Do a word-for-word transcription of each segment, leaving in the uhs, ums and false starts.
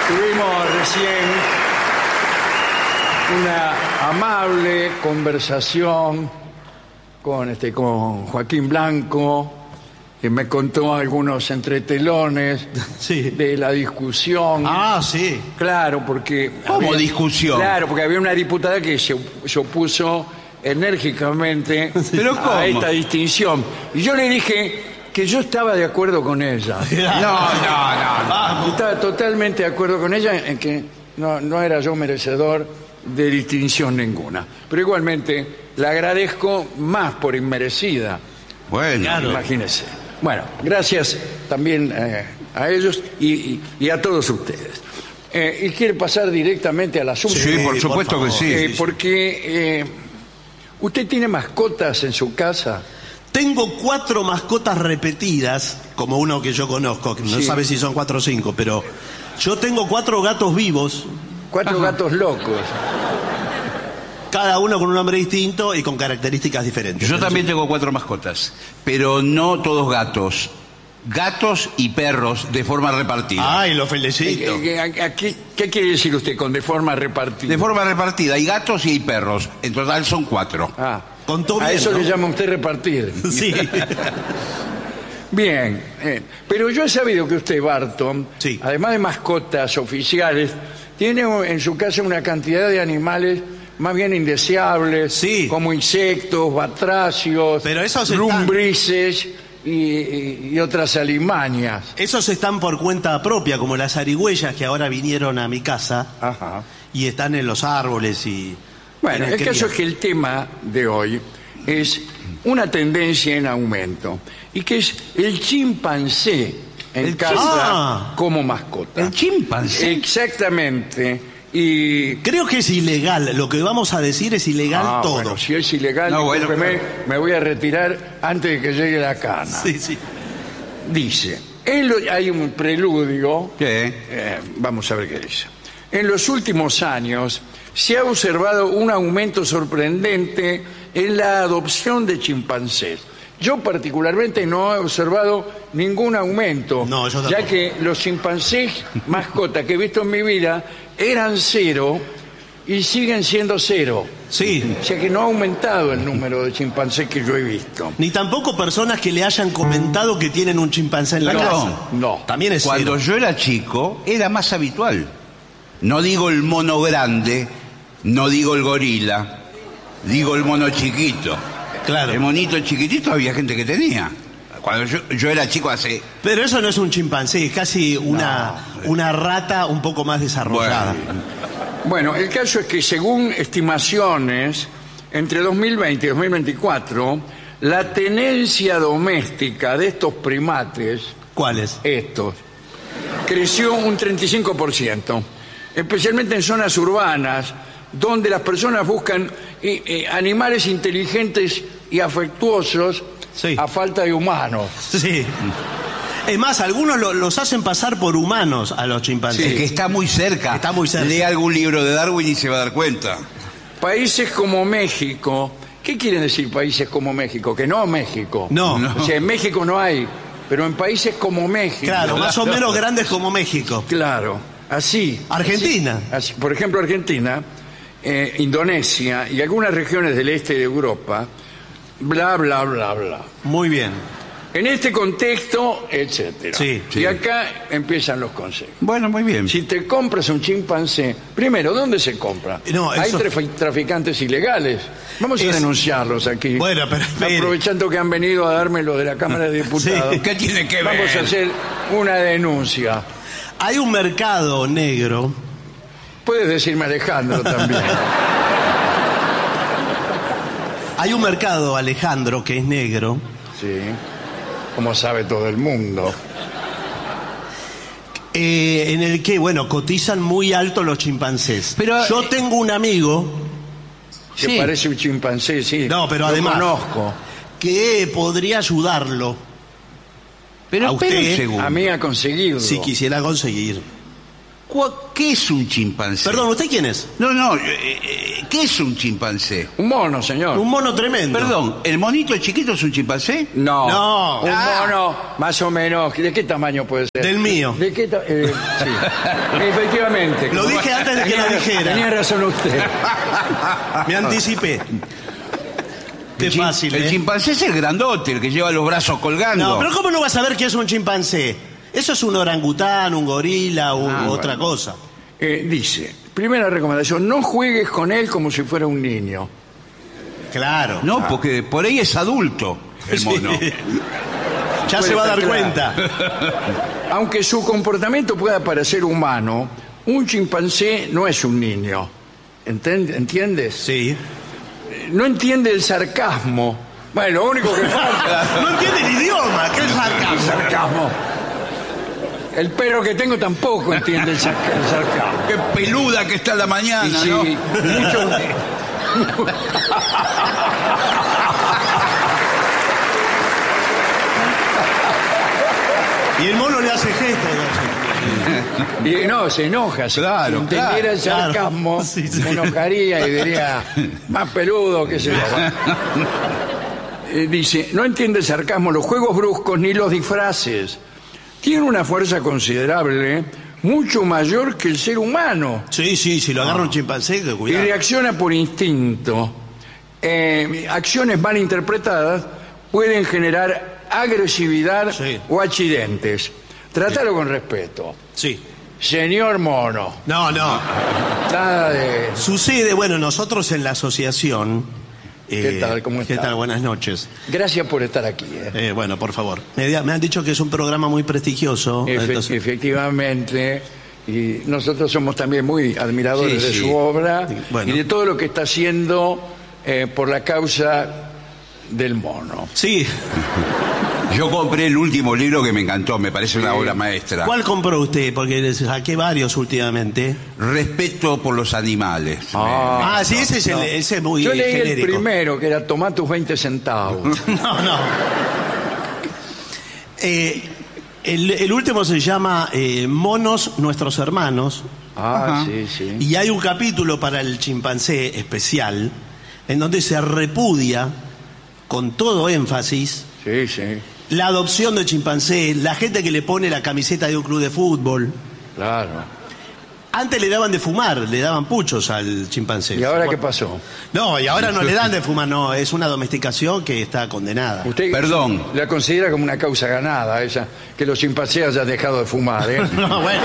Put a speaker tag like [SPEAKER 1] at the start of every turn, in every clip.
[SPEAKER 1] Tuvimos recién una amable conversación con, este, con Joaquín Blanco, que me contó algunos entretelones
[SPEAKER 2] Sí.
[SPEAKER 1] de la discusión.
[SPEAKER 2] Ah, sí.
[SPEAKER 1] Claro, porque...
[SPEAKER 3] ¿Cómo
[SPEAKER 1] había-
[SPEAKER 3] discusión?
[SPEAKER 1] Claro, porque había una diputada que se, se opuso enérgicamente
[SPEAKER 3] ¿Pero
[SPEAKER 1] a
[SPEAKER 3] cómo?
[SPEAKER 1] esta distinción. Y yo le dije que yo estaba de acuerdo con ella.
[SPEAKER 3] No, no, no.
[SPEAKER 2] Vamos.
[SPEAKER 1] Estaba totalmente de acuerdo con ella en que no, no era yo merecedor de distinción ninguna. Pero igualmente la agradezco más por inmerecida.
[SPEAKER 3] Bueno,
[SPEAKER 2] Claro.
[SPEAKER 1] Imagínese. Bueno, gracias también eh, a ellos y, y- y a todos ustedes. Eh, ¿Y quiere pasar directamente al asunto?
[SPEAKER 3] sí, por
[SPEAKER 2] por
[SPEAKER 3] supuesto que
[SPEAKER 2] favor.
[SPEAKER 3] sí.
[SPEAKER 1] Eh, porque eh, usted tiene mascotas en su casa.
[SPEAKER 2] Tengo cuatro mascotas repetidas, como uno que yo conozco, que no
[SPEAKER 1] Sí.
[SPEAKER 2] sabe si son cuatro o cinco, pero yo tengo cuatro gatos vivos,
[SPEAKER 1] Cuatro gatos locos.
[SPEAKER 2] cada uno con un nombre distinto y con características diferentes.
[SPEAKER 3] Yo también tengo cuatro mascotas, pero no todos gatos. Gatos y perros de forma repartida.
[SPEAKER 2] Ay, los
[SPEAKER 1] Eh,
[SPEAKER 2] felicito.
[SPEAKER 1] eh, a- a- ¿Qué, qué quiere decir usted con de forma repartida?
[SPEAKER 3] De forma repartida. Hay gatos y hay perros. En total son cuatro.
[SPEAKER 1] Ah,
[SPEAKER 2] Contó
[SPEAKER 1] a
[SPEAKER 2] bien,
[SPEAKER 1] eso
[SPEAKER 2] ¿no?
[SPEAKER 1] le llama usted repartir.
[SPEAKER 2] Sí.
[SPEAKER 1] Bien, eh, pero yo he sabido que usted, Barton,
[SPEAKER 2] Sí.
[SPEAKER 1] además de mascotas oficiales, tiene en su casa una cantidad de animales más bien indeseables,
[SPEAKER 2] Sí.
[SPEAKER 1] como insectos, batracios,
[SPEAKER 2] Pero esos están-
[SPEAKER 1] lumbrices y, y- y otras alimañas.
[SPEAKER 2] Esos están por cuenta propia, como las zarigüeyas que ahora vinieron a mi casa
[SPEAKER 1] Ajá.
[SPEAKER 2] y están en los árboles y...
[SPEAKER 1] Bueno,
[SPEAKER 2] tienen
[SPEAKER 1] el
[SPEAKER 2] cría.
[SPEAKER 1] caso es que el tema de hoy es una tendencia en aumento y que es el chimpancé en
[SPEAKER 3] El
[SPEAKER 1] casa
[SPEAKER 2] Ah.
[SPEAKER 1] como mascota.
[SPEAKER 3] El chimpancé.
[SPEAKER 1] Exactamente. Y
[SPEAKER 2] Creo que es ilegal, lo que vamos a decir es ilegal
[SPEAKER 1] Ah,
[SPEAKER 2] todo.
[SPEAKER 1] bueno, si es ilegal,
[SPEAKER 3] No, bueno,
[SPEAKER 1] discúlpeme,
[SPEAKER 3] claro.
[SPEAKER 1] me voy a retirar antes de que llegue la cana.
[SPEAKER 2] Sí, sí.
[SPEAKER 1] Dice, en lo- hay un preludio,
[SPEAKER 3] ¿Qué?
[SPEAKER 1] eh, vamos a ver qué dice. En los últimos años se ha observado un aumento sorprendente en la adopción de chimpancés. Yo particularmente no he observado ningún aumento,
[SPEAKER 2] No, yo
[SPEAKER 1] ya
[SPEAKER 2] tampoco.
[SPEAKER 1] que los chimpancés mascotas que he visto en mi vida eran cero y siguen siendo cero.
[SPEAKER 2] Sí.
[SPEAKER 1] O sea que no ha aumentado el número de chimpancés que yo he visto.
[SPEAKER 2] Ni tampoco personas que le hayan comentado que tienen un chimpancé en la
[SPEAKER 3] No,
[SPEAKER 2] casa.
[SPEAKER 1] no.
[SPEAKER 2] También es
[SPEAKER 3] Cuando
[SPEAKER 2] cero.
[SPEAKER 3] yo era chico, era más habitual. No digo el mono grande, no digo el gorila, digo el mono chiquito.
[SPEAKER 2] Claro.
[SPEAKER 3] El monito chiquitito había gente que tenía. Cuando yo, yo era chico hace...
[SPEAKER 2] Pero eso no es un chimpancé, es casi una, una rata un poco más desarrollada.
[SPEAKER 3] Bueno,
[SPEAKER 1] Bueno, el caso es que según estimaciones, entre dos mil veinte y dos mil veinticuatro, la tenencia doméstica de estos primates,
[SPEAKER 2] ¿Cuáles?
[SPEAKER 1] estos, creció un treinta y cinco por ciento, especialmente en zonas urbanas, donde las personas buscan eh, eh, animales inteligentes y afectuosos
[SPEAKER 2] Sí.
[SPEAKER 1] a falta de humanos.
[SPEAKER 2] Sí. Es más, algunos lo- los hacen pasar por humanos a los chimpancés.
[SPEAKER 3] es que está muy cerca.
[SPEAKER 2] Está muy cerca.
[SPEAKER 3] Lea algún libro de Darwin y se va a dar cuenta.
[SPEAKER 1] Países como México, ¿qué quieren decir países como México? Que no México.
[SPEAKER 2] No.
[SPEAKER 1] O sea, en México no hay, pero en países como México.
[SPEAKER 2] Claro, más o menos grandes como México.
[SPEAKER 1] Claro, así.
[SPEAKER 2] Argentina.
[SPEAKER 1] así, por ejemplo, Argentina, eh, Indonesia y algunas regiones del este de Europa, bla, bla, bla, bla.
[SPEAKER 2] Muy bien.
[SPEAKER 1] En este contexto, etcétera.
[SPEAKER 2] Sí,
[SPEAKER 1] y
[SPEAKER 3] sí.
[SPEAKER 1] acá empiezan los consejos.
[SPEAKER 3] Bueno, muy bien.
[SPEAKER 1] Si te compras un chimpancé, primero, ¿dónde se compra?
[SPEAKER 2] No,
[SPEAKER 1] Hay
[SPEAKER 2] eso-
[SPEAKER 1] trafi- traficantes ilegales. Vamos a
[SPEAKER 2] Es-
[SPEAKER 1] denunciarlos aquí.
[SPEAKER 2] Bueno, pero espere.
[SPEAKER 1] aprovechando que han venido a darme lo de la Cámara de Diputados.
[SPEAKER 2] Sí.
[SPEAKER 3] ¿Qué tiene que ver?
[SPEAKER 1] Vamos a hacer una denuncia.
[SPEAKER 2] Hay un mercado negro.
[SPEAKER 1] Puedes decirme Alejandro también.
[SPEAKER 2] Hay un mercado, Alejandro, que es negro.
[SPEAKER 1] Sí. Como sabe todo el mundo.
[SPEAKER 2] eh, en el que, bueno, cotizan muy alto los chimpancés.
[SPEAKER 3] Pero,
[SPEAKER 2] Yo
[SPEAKER 3] eh,
[SPEAKER 2] tengo un amigo
[SPEAKER 1] Que
[SPEAKER 3] Sí.
[SPEAKER 1] parece un chimpancé, sí.
[SPEAKER 2] No, pero
[SPEAKER 1] Lo
[SPEAKER 2] además-
[SPEAKER 1] conozco.
[SPEAKER 2] que podría ayudarlo
[SPEAKER 3] Pero
[SPEAKER 2] a
[SPEAKER 3] espera un
[SPEAKER 2] usted,
[SPEAKER 3] segundo.
[SPEAKER 1] A mí ha conseguido.
[SPEAKER 2] si quisiera conseguir.
[SPEAKER 3] ¿Qué es un chimpancé?
[SPEAKER 2] Perdón, ¿usted quién es?
[SPEAKER 3] No, no, eh, eh, ¿qué es un chimpancé?
[SPEAKER 1] Un mono, señor.
[SPEAKER 2] Un mono tremendo.
[SPEAKER 3] Perdón, ¿el monito chiquito es un chimpancé?
[SPEAKER 1] No.
[SPEAKER 2] No.
[SPEAKER 1] Un
[SPEAKER 3] Ah.
[SPEAKER 1] mono, más o menos. ¿De qué tamaño puede ser?
[SPEAKER 2] Del mío.
[SPEAKER 1] ¿De qué ta- eh, sí. Efectivamente.
[SPEAKER 2] Lo dije antes de que lo
[SPEAKER 1] Tenía-
[SPEAKER 2] dijera.
[SPEAKER 1] Tenía razón usted.
[SPEAKER 2] Me anticipé. Qué
[SPEAKER 3] El chim-
[SPEAKER 2] fácil,
[SPEAKER 3] El
[SPEAKER 2] ¿eh?
[SPEAKER 3] chimpancé es el grandote, el que lleva los brazos colgando.
[SPEAKER 2] No, pero ¿cómo no vas a saber qué es un chimpancé? Eso es un orangután, un gorila o
[SPEAKER 3] Ah,
[SPEAKER 2] otra cosa.
[SPEAKER 1] Eh, dice, primera recomendación, no juegues con él como si fuera un niño.
[SPEAKER 2] Claro.
[SPEAKER 3] No, porque por ahí es adulto el mono.
[SPEAKER 2] Sí. Ya se va a dar
[SPEAKER 1] Puede
[SPEAKER 2] cuenta.
[SPEAKER 1] Aunque su comportamiento pueda parecer humano, un chimpancé no es un niño. ¿Enten- ¿Entiendes?
[SPEAKER 2] Sí.
[SPEAKER 1] No entiende el sarcasmo. Bueno, lo único que falta
[SPEAKER 2] No entiende el idioma. ¿Qué es
[SPEAKER 1] es el
[SPEAKER 2] sarcasmo?
[SPEAKER 1] sarcasmo. El perro que tengo tampoco entiende el, sarca- el sarcasmo.
[SPEAKER 3] Qué peluda que está la
[SPEAKER 1] Y
[SPEAKER 3] mañana,
[SPEAKER 1] sí,
[SPEAKER 3] ¿no?
[SPEAKER 1] muchos-
[SPEAKER 2] Y el mono le hace gestos.
[SPEAKER 1] y no, se enoja. Si
[SPEAKER 3] Claro,
[SPEAKER 1] entendiera el
[SPEAKER 2] claro,
[SPEAKER 1] sarcasmo,
[SPEAKER 2] claro. Sí, sí.
[SPEAKER 1] me enojaría y diría, más peludo que se yo. Eh, dice, no entiende el sarcasmo, los juegos bruscos ni los disfraces. Tiene una fuerza considerable, mucho mayor que el ser humano.
[SPEAKER 2] Sí, sí, si lo agarra un chimpancé, que
[SPEAKER 1] Y
[SPEAKER 2] cuidado.
[SPEAKER 1] reacciona por instinto. Eh, acciones mal interpretadas pueden generar agresividad
[SPEAKER 2] Sí.
[SPEAKER 1] o accidentes. Trátalo con respeto.
[SPEAKER 2] Sí.
[SPEAKER 1] Señor mono,
[SPEAKER 2] No, no.
[SPEAKER 1] nada de...
[SPEAKER 2] Sucede, bueno, nosotros en la asociación...
[SPEAKER 1] ¿Qué tal? ¿Cómo
[SPEAKER 2] ¿Qué
[SPEAKER 1] está?
[SPEAKER 2] tal? Buenas noches.
[SPEAKER 1] Gracias por estar aquí. eh.
[SPEAKER 2] Eh, bueno, por favor. Me, di- me han dicho que es un programa muy prestigioso.
[SPEAKER 1] Efe-
[SPEAKER 2] entonces-
[SPEAKER 1] efectivamente, y nosotros somos también muy admiradores
[SPEAKER 3] Sí,
[SPEAKER 1] de
[SPEAKER 3] sí.
[SPEAKER 1] su obra
[SPEAKER 2] Bueno.
[SPEAKER 1] y de todo lo que está haciendo eh, por la causa del mono.
[SPEAKER 2] Sí.
[SPEAKER 3] Yo compré el último libro que me encantó, me parece una obra maestra.
[SPEAKER 2] ¿Cuál compró usted? Porque le saqué varios últimamente.
[SPEAKER 3] Respeto por los animales.
[SPEAKER 2] Ah, sí, ese es, el, ese es muy
[SPEAKER 1] Yo leí
[SPEAKER 2] genérico.
[SPEAKER 1] el primero, que era Tomá tus veinte centavos.
[SPEAKER 2] No, no. Eh, el, el último se llama eh, Monos, nuestros hermanos.
[SPEAKER 1] Ah,
[SPEAKER 3] Ajá.
[SPEAKER 1] sí, sí.
[SPEAKER 2] Y hay un capítulo para el chimpancé especial en donde se repudia con todo énfasis
[SPEAKER 1] Sí, sí,
[SPEAKER 2] la adopción de chimpancé, la gente que le pone la camiseta de un club de fútbol.
[SPEAKER 1] claro.
[SPEAKER 2] Antes le daban de fumar, le daban puchos al chimpancé.
[SPEAKER 1] ¿Y ahora qué pasó?
[SPEAKER 2] No, y ahora no le dan de fumar, no, es una domesticación que está condenada.
[SPEAKER 1] Usted
[SPEAKER 3] Perdón.
[SPEAKER 1] la considera como una causa ganada, esa, que los chimpancés hayan dejado de fumar, ¿eh?
[SPEAKER 2] No, bueno.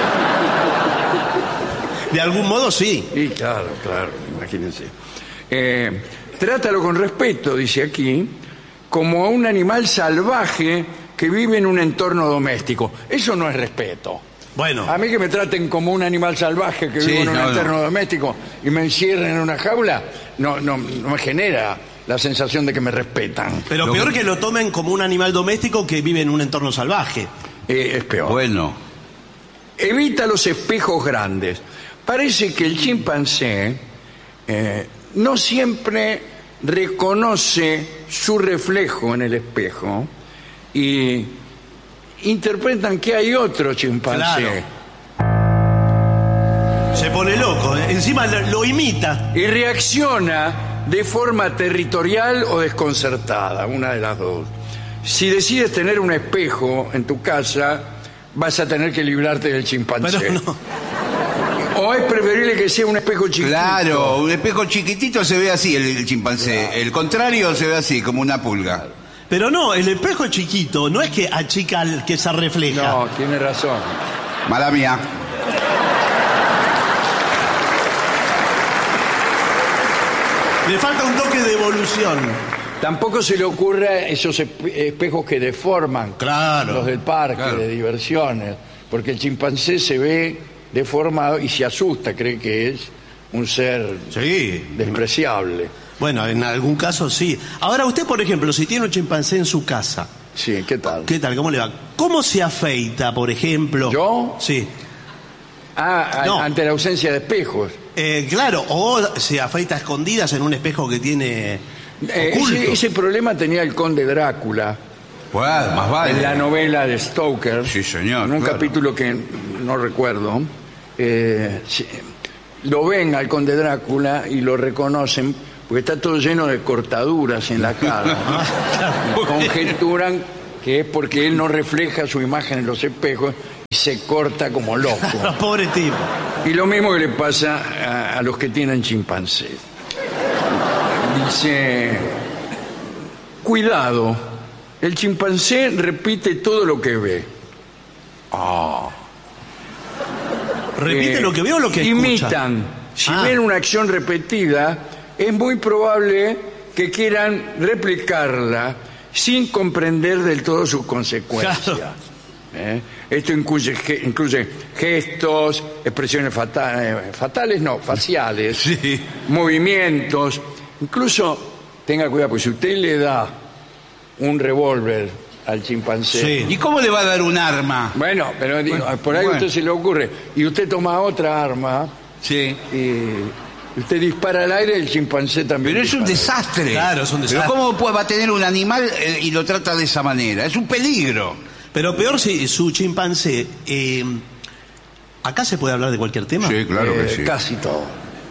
[SPEAKER 2] De algún modo sí.
[SPEAKER 1] Y claro, claro, imagínense. Eh, trátalo con respeto, dice aquí, como a un animal salvaje que vive en un entorno doméstico. Eso no es respeto.
[SPEAKER 2] Bueno,
[SPEAKER 1] A mí que me traten como un animal salvaje que
[SPEAKER 3] Sí,
[SPEAKER 1] vive en un
[SPEAKER 3] no,
[SPEAKER 1] entorno
[SPEAKER 3] no.
[SPEAKER 1] doméstico y me encierren en una jaula, no, no, no me genera la sensación de que me respetan.
[SPEAKER 2] pero
[SPEAKER 3] Lo
[SPEAKER 2] peor
[SPEAKER 3] que-
[SPEAKER 2] que lo tomen como un animal doméstico que vive en un entorno salvaje.
[SPEAKER 1] Eh, es peor.
[SPEAKER 3] Bueno,
[SPEAKER 1] Evita los espejos grandes. Parece que el chimpancé eh, no siempre reconoce su reflejo en el espejo y interpretan que hay otro chimpancé.
[SPEAKER 2] Se pone loco, ¿eh? Encima lo, lo imita.
[SPEAKER 1] Y reacciona de forma territorial o desconcertada, una de las dos. Si decides tener un espejo en tu casa, vas a tener que librarte del chimpancé.
[SPEAKER 2] Pero no.
[SPEAKER 1] O es preferible que sea un espejo chiquito.
[SPEAKER 3] claro, un espejo chiquitito se ve así el, el chimpancé. El contrario se ve así, como una pulga.
[SPEAKER 2] Pero no, el espejo chiquito no es que achica al que se refleja.
[SPEAKER 1] No, tiene razón.
[SPEAKER 3] Mala mía.
[SPEAKER 2] Le falta un toque de evolución.
[SPEAKER 1] Tampoco se le ocurra esos espe- espejos que deforman.
[SPEAKER 2] Claro.
[SPEAKER 1] Los del parque,
[SPEAKER 3] Claro.
[SPEAKER 1] de diversiones. Porque el chimpancé se ve deformado y se asusta, cree que es un ser
[SPEAKER 2] Sí.
[SPEAKER 1] despreciable.
[SPEAKER 2] Bueno, en algún caso sí. Ahora usted, por ejemplo, si tiene un chimpancé en su casa,
[SPEAKER 1] Sí, ¿qué tal?
[SPEAKER 2] ¿qué tal? ¿Cómo le va? ¿Cómo se afeita, por ejemplo?
[SPEAKER 1] ¿Yo?
[SPEAKER 2] Sí.
[SPEAKER 1] Ah, a-
[SPEAKER 2] No.
[SPEAKER 1] ante la ausencia de espejos.
[SPEAKER 2] Eh, claro, o se afeita a escondidas en un espejo que tiene
[SPEAKER 1] Eh,
[SPEAKER 2] oculto.
[SPEAKER 1] ese, ese problema tenía el conde Drácula
[SPEAKER 3] Pues, más vale.
[SPEAKER 1] en la novela de Stoker.
[SPEAKER 3] Sí, señor,
[SPEAKER 1] En un
[SPEAKER 3] claro.
[SPEAKER 1] capítulo que no recuerdo. eh, se- lo ven al conde Drácula y lo reconocen porque está todo lleno de cortaduras en la cara. Y conjeturan que es porque él no refleja su imagen en los espejos y se corta como loco.
[SPEAKER 2] Pobre tipo.
[SPEAKER 1] Y lo mismo que le pasa a, a los que tienen chimpancé. Dice, cuidado, el chimpancé repite todo lo que ve.
[SPEAKER 2] ¿Repite
[SPEAKER 1] Eh,
[SPEAKER 2] lo que veo o lo que escucha?
[SPEAKER 1] imitan. Si
[SPEAKER 2] Ah.
[SPEAKER 1] ven una acción repetida, es muy probable que quieran replicarla sin comprender del todo sus consecuencias.
[SPEAKER 2] Claro.
[SPEAKER 1] ¿Eh? Esto incluye, ge- incluye gestos, expresiones fata- eh, fatales, no, faciales,
[SPEAKER 3] Sí.
[SPEAKER 1] movimientos. Incluso, tenga cuidado, porque si usted le da un revólver al chimpancé,
[SPEAKER 2] Sí.
[SPEAKER 3] ¿Y cómo le va a dar un arma?
[SPEAKER 1] bueno, pero digo, por ahí a
[SPEAKER 3] bueno.
[SPEAKER 1] usted se le ocurre, y usted toma otra arma,
[SPEAKER 3] Sí.
[SPEAKER 1] y usted dispara al aire, el chimpancé también
[SPEAKER 3] Pero es un
[SPEAKER 1] dispara.
[SPEAKER 3] desastre.
[SPEAKER 2] Claro, es un desastre.
[SPEAKER 3] Pero ¿cómo puede, va a tener un animal eh, y lo trata de esa manera? Es un peligro.
[SPEAKER 2] Pero peor si su chimpancé... eh, ¿Acá se puede hablar de cualquier tema?
[SPEAKER 1] Eh, Casi todo.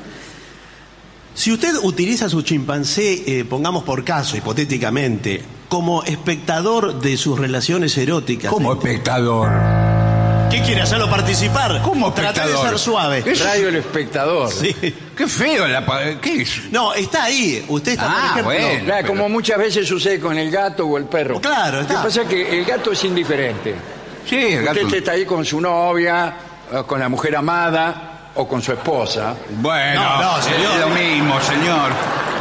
[SPEAKER 2] Si usted utiliza su chimpancé, eh, pongamos por caso, hipotéticamente, como espectador de sus relaciones eróticas...
[SPEAKER 3] Como
[SPEAKER 2] eh,
[SPEAKER 3] espectador.
[SPEAKER 2] ¿Qué quiere hacerlo participar?
[SPEAKER 3] ¿Cómo
[SPEAKER 2] Tratar de
[SPEAKER 3] espectador?
[SPEAKER 2] ser suave.
[SPEAKER 3] Eso-
[SPEAKER 1] Radio El Espectador.
[SPEAKER 2] Sí.
[SPEAKER 3] Qué feo. La, pa- ¿Qué es?
[SPEAKER 2] No, está ahí. Usted está, por
[SPEAKER 3] Ah,
[SPEAKER 2] ejemplo...
[SPEAKER 3] bueno.
[SPEAKER 1] Claro,
[SPEAKER 3] pero-
[SPEAKER 1] como muchas veces sucede con el gato o el perro.
[SPEAKER 2] Claro,
[SPEAKER 1] Lo que
[SPEAKER 2] está.
[SPEAKER 1] pasa es que el gato es indiferente.
[SPEAKER 3] Sí, el gato.
[SPEAKER 1] Usted está ahí con su novia, o con la mujer amada o con su esposa.
[SPEAKER 3] Bueno,
[SPEAKER 2] No, no, señor.
[SPEAKER 3] es lo mismo, señor.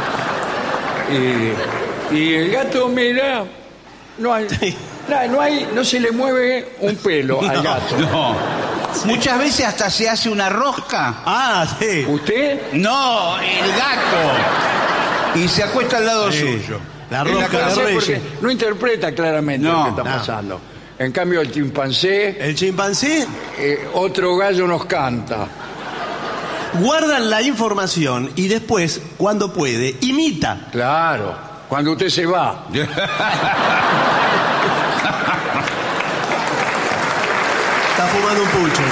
[SPEAKER 1] Y, y el gato mira, no hay, no, no hay, no se le mueve un pelo al gato.
[SPEAKER 3] No. Muchas veces hasta se hace una rosca.
[SPEAKER 2] Ah, sí.
[SPEAKER 1] ¿Usted?
[SPEAKER 3] No, el gato. Y se acuesta al lado
[SPEAKER 2] Sí.
[SPEAKER 3] suyo.
[SPEAKER 2] La
[SPEAKER 3] En
[SPEAKER 2] rosca
[SPEAKER 3] casa-
[SPEAKER 2] de
[SPEAKER 1] Sí,
[SPEAKER 2] Reyes.
[SPEAKER 1] porque no interpreta claramente
[SPEAKER 3] No,
[SPEAKER 1] lo que está
[SPEAKER 2] no.
[SPEAKER 1] pasando. En cambio, el chimpancé,
[SPEAKER 2] El chimpancé
[SPEAKER 1] eh, otro gallo nos canta.
[SPEAKER 2] guardan la información y después, cuando puede, imita.
[SPEAKER 1] Claro, cuando usted se va.
[SPEAKER 2] Está fumando un pucho.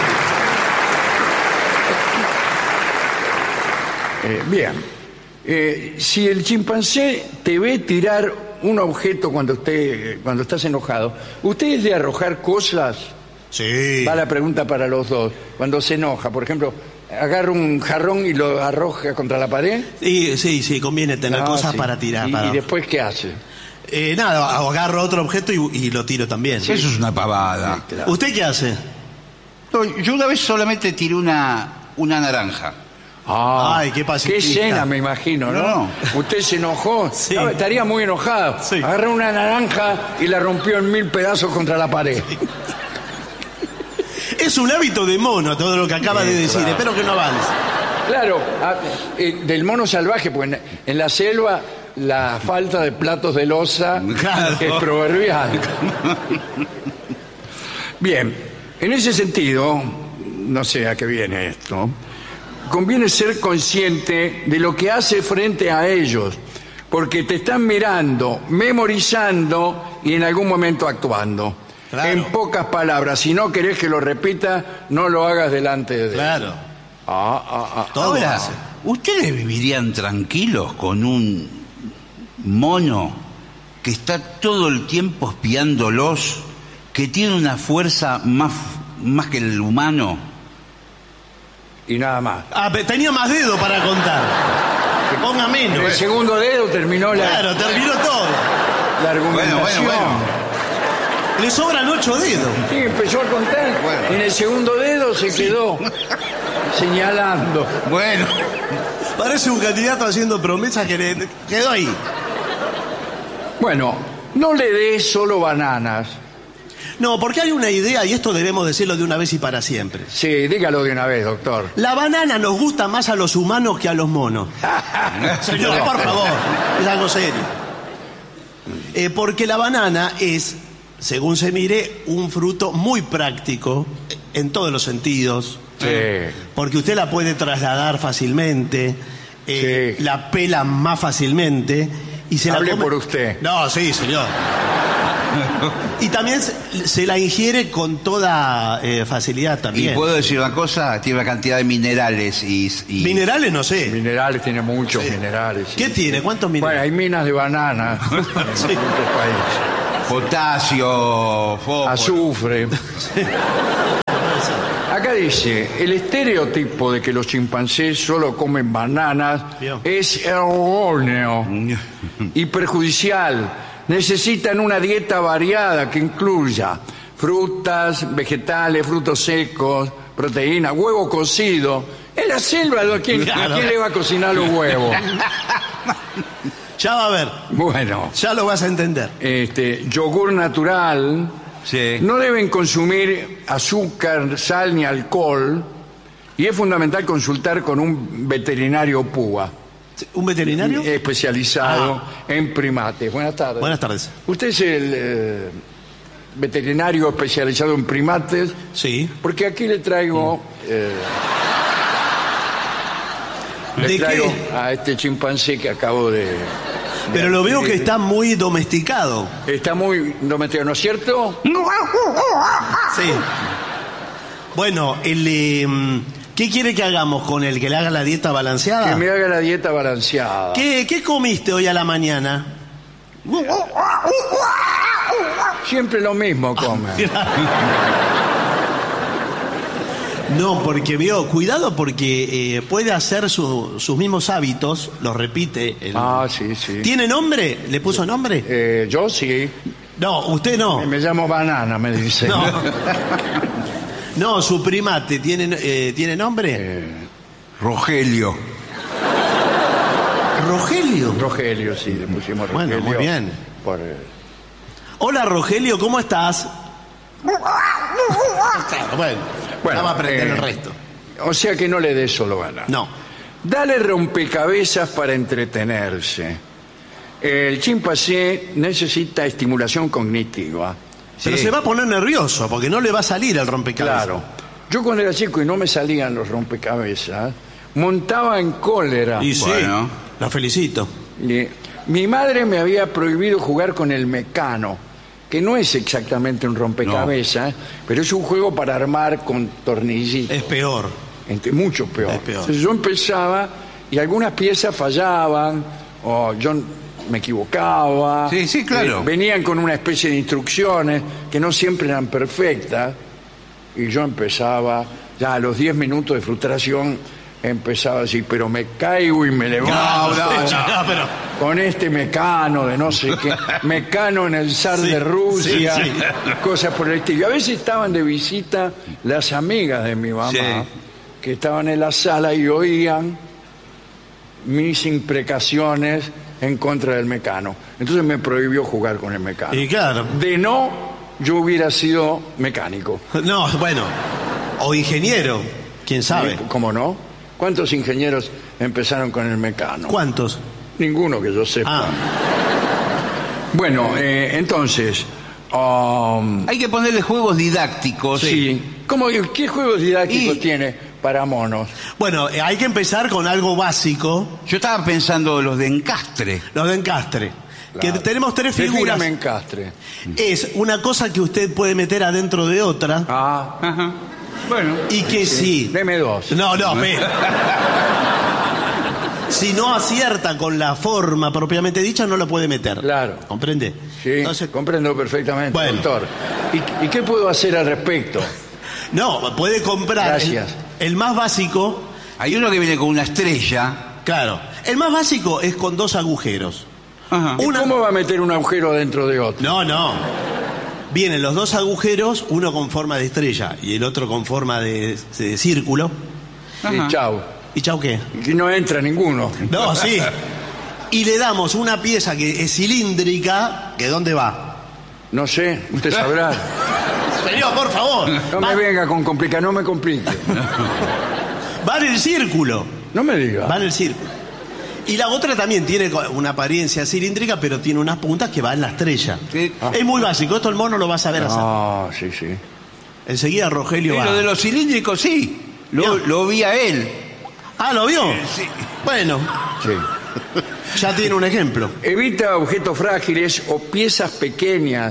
[SPEAKER 1] Eh, bien. Eh, si el chimpancé te ve tirar un objeto cuando usted cuando estás enojado, ¿usted es de arrojar cosas?
[SPEAKER 2] Sí.
[SPEAKER 1] Va la pregunta para los dos. Cuando se enoja, por ejemplo, agarra un jarrón y lo arroja contra la pared.
[SPEAKER 2] Y, sí, sí, conviene tener
[SPEAKER 1] Ah,
[SPEAKER 2] cosas
[SPEAKER 1] sí.
[SPEAKER 2] para tirar.
[SPEAKER 1] ¿Y,
[SPEAKER 2] para-
[SPEAKER 1] y después qué hace?
[SPEAKER 2] Eh, nada, agarro otro objeto y, y lo tiro también.
[SPEAKER 3] Eso es una pavada.
[SPEAKER 1] Claro.
[SPEAKER 2] ¿Usted qué hace?
[SPEAKER 3] No, yo una vez solamente tiré una, una naranja.
[SPEAKER 1] Ah,
[SPEAKER 2] Ay, qué
[SPEAKER 1] qué
[SPEAKER 2] pacifista.
[SPEAKER 1] escena, me imagino, ¿no?
[SPEAKER 3] No.
[SPEAKER 1] Usted se enojó,
[SPEAKER 2] Sí.
[SPEAKER 1] No, estaría muy enojado.
[SPEAKER 2] Sí.
[SPEAKER 1] Agarró una naranja y la rompió en mil pedazos contra la pared.
[SPEAKER 2] Es un hábito de mono todo lo que acaba
[SPEAKER 1] Sí,
[SPEAKER 2] de decir.
[SPEAKER 1] claro.
[SPEAKER 2] Espero que no avance.
[SPEAKER 1] Claro, ah, eh, del mono salvaje, pues en, en la selva la falta de platos de loza
[SPEAKER 2] Claro.
[SPEAKER 1] es proverbial. Bien, en ese sentido, no sé a qué viene esto, conviene ser consciente de lo que hace frente a ellos, porque te están mirando, memorizando y en algún momento actuando.
[SPEAKER 2] Claro.
[SPEAKER 1] En pocas palabras, si no querés que lo repita, no lo hagas delante de él.
[SPEAKER 2] Claro.
[SPEAKER 1] Ah, ah, ah.
[SPEAKER 2] Todo
[SPEAKER 3] Ahora,
[SPEAKER 2] hace.
[SPEAKER 3] ¿ustedes vivirían tranquilos con un mono que está todo el tiempo espiándolos, que tiene una fuerza más, más que el humano?
[SPEAKER 1] Y nada más.
[SPEAKER 2] Ah, pe- tenía más dedo para contar. Que ponga menos.
[SPEAKER 1] El segundo dedo terminó la,
[SPEAKER 2] Claro, terminó todo.
[SPEAKER 1] la argumentación.
[SPEAKER 3] Bueno, bueno, bueno.
[SPEAKER 2] Le sobran ocho dedos.
[SPEAKER 1] Sí, empezó a contar.
[SPEAKER 3] Bueno.
[SPEAKER 1] En el segundo dedo se quedó señalando.
[SPEAKER 3] Bueno,
[SPEAKER 2] Parece un candidato haciendo promesas que le quedó ahí.
[SPEAKER 1] Bueno, no le des solo bananas.
[SPEAKER 2] No, porque hay una idea, y esto debemos decirlo de una vez y para siempre.
[SPEAKER 1] Sí, dígalo de una vez, doctor.
[SPEAKER 2] La banana nos gusta más a los humanos que a los monos. Señor, por favor, es algo serio. Eh, porque la banana es, según se mire, un fruto muy práctico en todos los sentidos.
[SPEAKER 1] Sí.
[SPEAKER 2] Porque usted la puede trasladar fácilmente, eh,
[SPEAKER 1] Sí.
[SPEAKER 2] la pela más fácilmente y se
[SPEAKER 1] Hable
[SPEAKER 2] la come...
[SPEAKER 1] por usted.
[SPEAKER 2] No, sí, señor. Y también se, se la ingiere con toda eh, facilidad
[SPEAKER 3] Y
[SPEAKER 2] también.
[SPEAKER 3] puedo decir una cosa, tiene una cantidad de minerales y... y-
[SPEAKER 2] Minerales no sé.
[SPEAKER 1] Minerales, tiene muchos
[SPEAKER 2] Sí.
[SPEAKER 1] minerales. sí.
[SPEAKER 2] ¿Qué tiene? ¿Cuántos
[SPEAKER 1] Bueno,
[SPEAKER 2] minerales?
[SPEAKER 1] hay minas de banana en muchos países.
[SPEAKER 3] potasio, fósforo.
[SPEAKER 1] Azufre. Acá dice, el estereotipo de que los chimpancés solo comen bananas
[SPEAKER 2] Bien.
[SPEAKER 1] es erróneo y perjudicial. Necesitan una dieta variada que incluya frutas, vegetales, frutos secos, proteínas, huevo cocido. En la selva, ¿a quién,
[SPEAKER 2] Claro.
[SPEAKER 1] ¿a quién le va a cocinar los huevos?
[SPEAKER 2] Ya va a ver.
[SPEAKER 1] Bueno,
[SPEAKER 2] Ya lo vas a entender.
[SPEAKER 1] este, yogur natural.
[SPEAKER 3] Sí.
[SPEAKER 1] No deben consumir azúcar, sal ni alcohol y es fundamental consultar con un veterinario púa
[SPEAKER 2] ¿Un veterinario?
[SPEAKER 1] especializado en primates. Buenas tardes.
[SPEAKER 2] Buenas tardes.
[SPEAKER 1] ¿Usted es el eh, veterinario especializado en primates?
[SPEAKER 2] Sí.
[SPEAKER 1] Porque aquí le traigo... eh, le
[SPEAKER 2] ¿De
[SPEAKER 1] traigo
[SPEAKER 2] qué?
[SPEAKER 1] a este chimpancé que acabo de...
[SPEAKER 2] Pero lo veo que está muy domesticado.
[SPEAKER 1] Está muy domesticado, ¿no es cierto?
[SPEAKER 2] Sí. Bueno, el, eh, ¿qué quiere que hagamos con él? ¿Que le haga la dieta
[SPEAKER 1] Que
[SPEAKER 2] balanceada?
[SPEAKER 1] me haga la dieta balanceada.
[SPEAKER 2] ¿Qué, ¿Qué comiste hoy a la mañana?
[SPEAKER 1] Siempre lo mismo come.
[SPEAKER 2] No, porque vio, cuidado porque eh, puede hacer su- sus mismos hábitos, los repite. el-
[SPEAKER 1] Ah, sí, sí.
[SPEAKER 2] ¿Tiene nombre? ¿Le puso nombre?
[SPEAKER 1] Eh, yo sí.
[SPEAKER 2] No, usted no.
[SPEAKER 1] Me llamo Banana, me dice.
[SPEAKER 2] No. No, su primate, ¿tiene, eh, ¿tiene nombre?
[SPEAKER 3] Rogelio.
[SPEAKER 2] Rogelio.
[SPEAKER 1] Rogelio, sí, le pusimos
[SPEAKER 2] Bueno,
[SPEAKER 1] Rogelio.
[SPEAKER 2] muy bien.
[SPEAKER 1] Por, eh,
[SPEAKER 2] Hola Rogelio, ¿cómo estás? Claro, bueno,
[SPEAKER 1] Bueno,
[SPEAKER 2] ya va a aprender
[SPEAKER 1] eh,
[SPEAKER 2] el resto.
[SPEAKER 1] o sea que no le des solo Banana.
[SPEAKER 2] No.
[SPEAKER 1] Dale rompecabezas para entretenerse. El chimpancé necesita estimulación cognitiva.
[SPEAKER 2] Pero
[SPEAKER 3] Sí.
[SPEAKER 2] se va a poner nervioso porque no le va a salir el rompecabezas.
[SPEAKER 1] Claro. Yo cuando era chico y no me salían los rompecabezas, montaba en cólera.
[SPEAKER 2] Y sí,
[SPEAKER 3] Bueno.
[SPEAKER 2] la felicito.
[SPEAKER 1] Y mi madre me había prohibido jugar con el mecano, que no es exactamente un rompecabezas, pero es un juego para armar con tornillitos.
[SPEAKER 2] Es peor.
[SPEAKER 1] Entre- mucho peor.
[SPEAKER 2] Es peor.
[SPEAKER 1] Entonces yo empezaba y algunas piezas fallaban o yo me equivocaba.
[SPEAKER 3] Sí, sí, claro.
[SPEAKER 1] Eh, venían con una especie de instrucciones que no siempre eran perfectas y yo empezaba, ya a los diez minutos de frustración, empezaba a decir, pero me caigo y me levanto.
[SPEAKER 2] No, no, no, pero...
[SPEAKER 1] Con este mecano de no sé qué, mecano en el zar
[SPEAKER 2] Sí,
[SPEAKER 1] de Rusia,
[SPEAKER 2] sí, sí.
[SPEAKER 1] cosas por el estilo. A veces estaban de visita las amigas de mi mamá,
[SPEAKER 3] Sí.
[SPEAKER 1] que estaban en la sala y oían mis imprecaciones en contra del mecano. Entonces me prohibió jugar con el mecano.
[SPEAKER 2] Y claro.
[SPEAKER 1] De no, yo hubiera sido mecánico.
[SPEAKER 2] No, bueno. O ingeniero, quién sabe.
[SPEAKER 1] ¿Cómo no? ¿Cuántos ingenieros empezaron con el mecano?
[SPEAKER 2] ¿Cuántos?
[SPEAKER 1] Ninguno que yo sepa.
[SPEAKER 2] Ah,
[SPEAKER 1] Bueno, eh, entonces, um,
[SPEAKER 3] Hay que ponerle juegos didácticos.
[SPEAKER 1] sí. ¿Cómo, ¿Qué juegos didácticos
[SPEAKER 3] Y-
[SPEAKER 1] tiene para monos?
[SPEAKER 2] bueno, eh, hay que empezar con algo básico,
[SPEAKER 3] Yo estaba pensando los de encastre.
[SPEAKER 2] los de encastre.
[SPEAKER 1] Claro.
[SPEAKER 2] Que tenemos tres figuras.
[SPEAKER 1] Defíname encastre.
[SPEAKER 2] Es una cosa que usted puede meter adentro de otra
[SPEAKER 1] Ah,
[SPEAKER 3] Ajá. Bueno.
[SPEAKER 2] y que sí.
[SPEAKER 1] deme dos.
[SPEAKER 2] No, no, ve. Si no acierta con la forma propiamente dicha, no lo puede meter.
[SPEAKER 1] Claro.
[SPEAKER 2] ¿Comprende?
[SPEAKER 1] Sí,
[SPEAKER 2] Entonces,
[SPEAKER 1] comprendo perfectamente,
[SPEAKER 2] Bueno.
[SPEAKER 1] doctor. ¿Y, y qué puedo hacer al respecto?
[SPEAKER 2] no, puede comprar el,
[SPEAKER 1] Gracias.
[SPEAKER 2] el más básico.
[SPEAKER 3] Hay uno que viene con una estrella.
[SPEAKER 2] Claro. El más básico es con dos agujeros.
[SPEAKER 3] Ajá.
[SPEAKER 1] ¿Y
[SPEAKER 2] Una-
[SPEAKER 1] ¿Cómo va a meter un agujero dentro de otro?
[SPEAKER 2] No, no. Vienen los dos agujeros, uno con forma de estrella y el otro con forma de, de círculo.
[SPEAKER 1] Y
[SPEAKER 3] Ajá.
[SPEAKER 1] chau.
[SPEAKER 2] ¿Y chau qué?
[SPEAKER 1] Y no entra ninguno.
[SPEAKER 2] No, sí. Y le damos una pieza que es cilíndrica, ¿que dónde va?
[SPEAKER 1] No sé, usted sabrá.
[SPEAKER 2] Señor, por favor.
[SPEAKER 1] No
[SPEAKER 2] Va,
[SPEAKER 1] me venga con complicar, no me complique.
[SPEAKER 2] va en el círculo.
[SPEAKER 1] No me diga.
[SPEAKER 2] Va en el círculo. Y la otra también tiene una apariencia cilíndrica, pero tiene unas puntas que va en la estrella.
[SPEAKER 3] Sí.
[SPEAKER 2] Es muy básico, esto el mono lo va a saber hacer.
[SPEAKER 1] Ah, sí, sí.
[SPEAKER 2] Enseguida Rogelio
[SPEAKER 3] Y
[SPEAKER 2] va.
[SPEAKER 3] lo de los cilíndricos, sí. Lo,
[SPEAKER 2] Bien.
[SPEAKER 3] lo vi a él.
[SPEAKER 2] Ah, ¿lo vio?
[SPEAKER 3] Sí.
[SPEAKER 2] Bueno,
[SPEAKER 1] Sí.
[SPEAKER 2] ya tiene un ejemplo.
[SPEAKER 1] Evita objetos frágiles o piezas pequeñas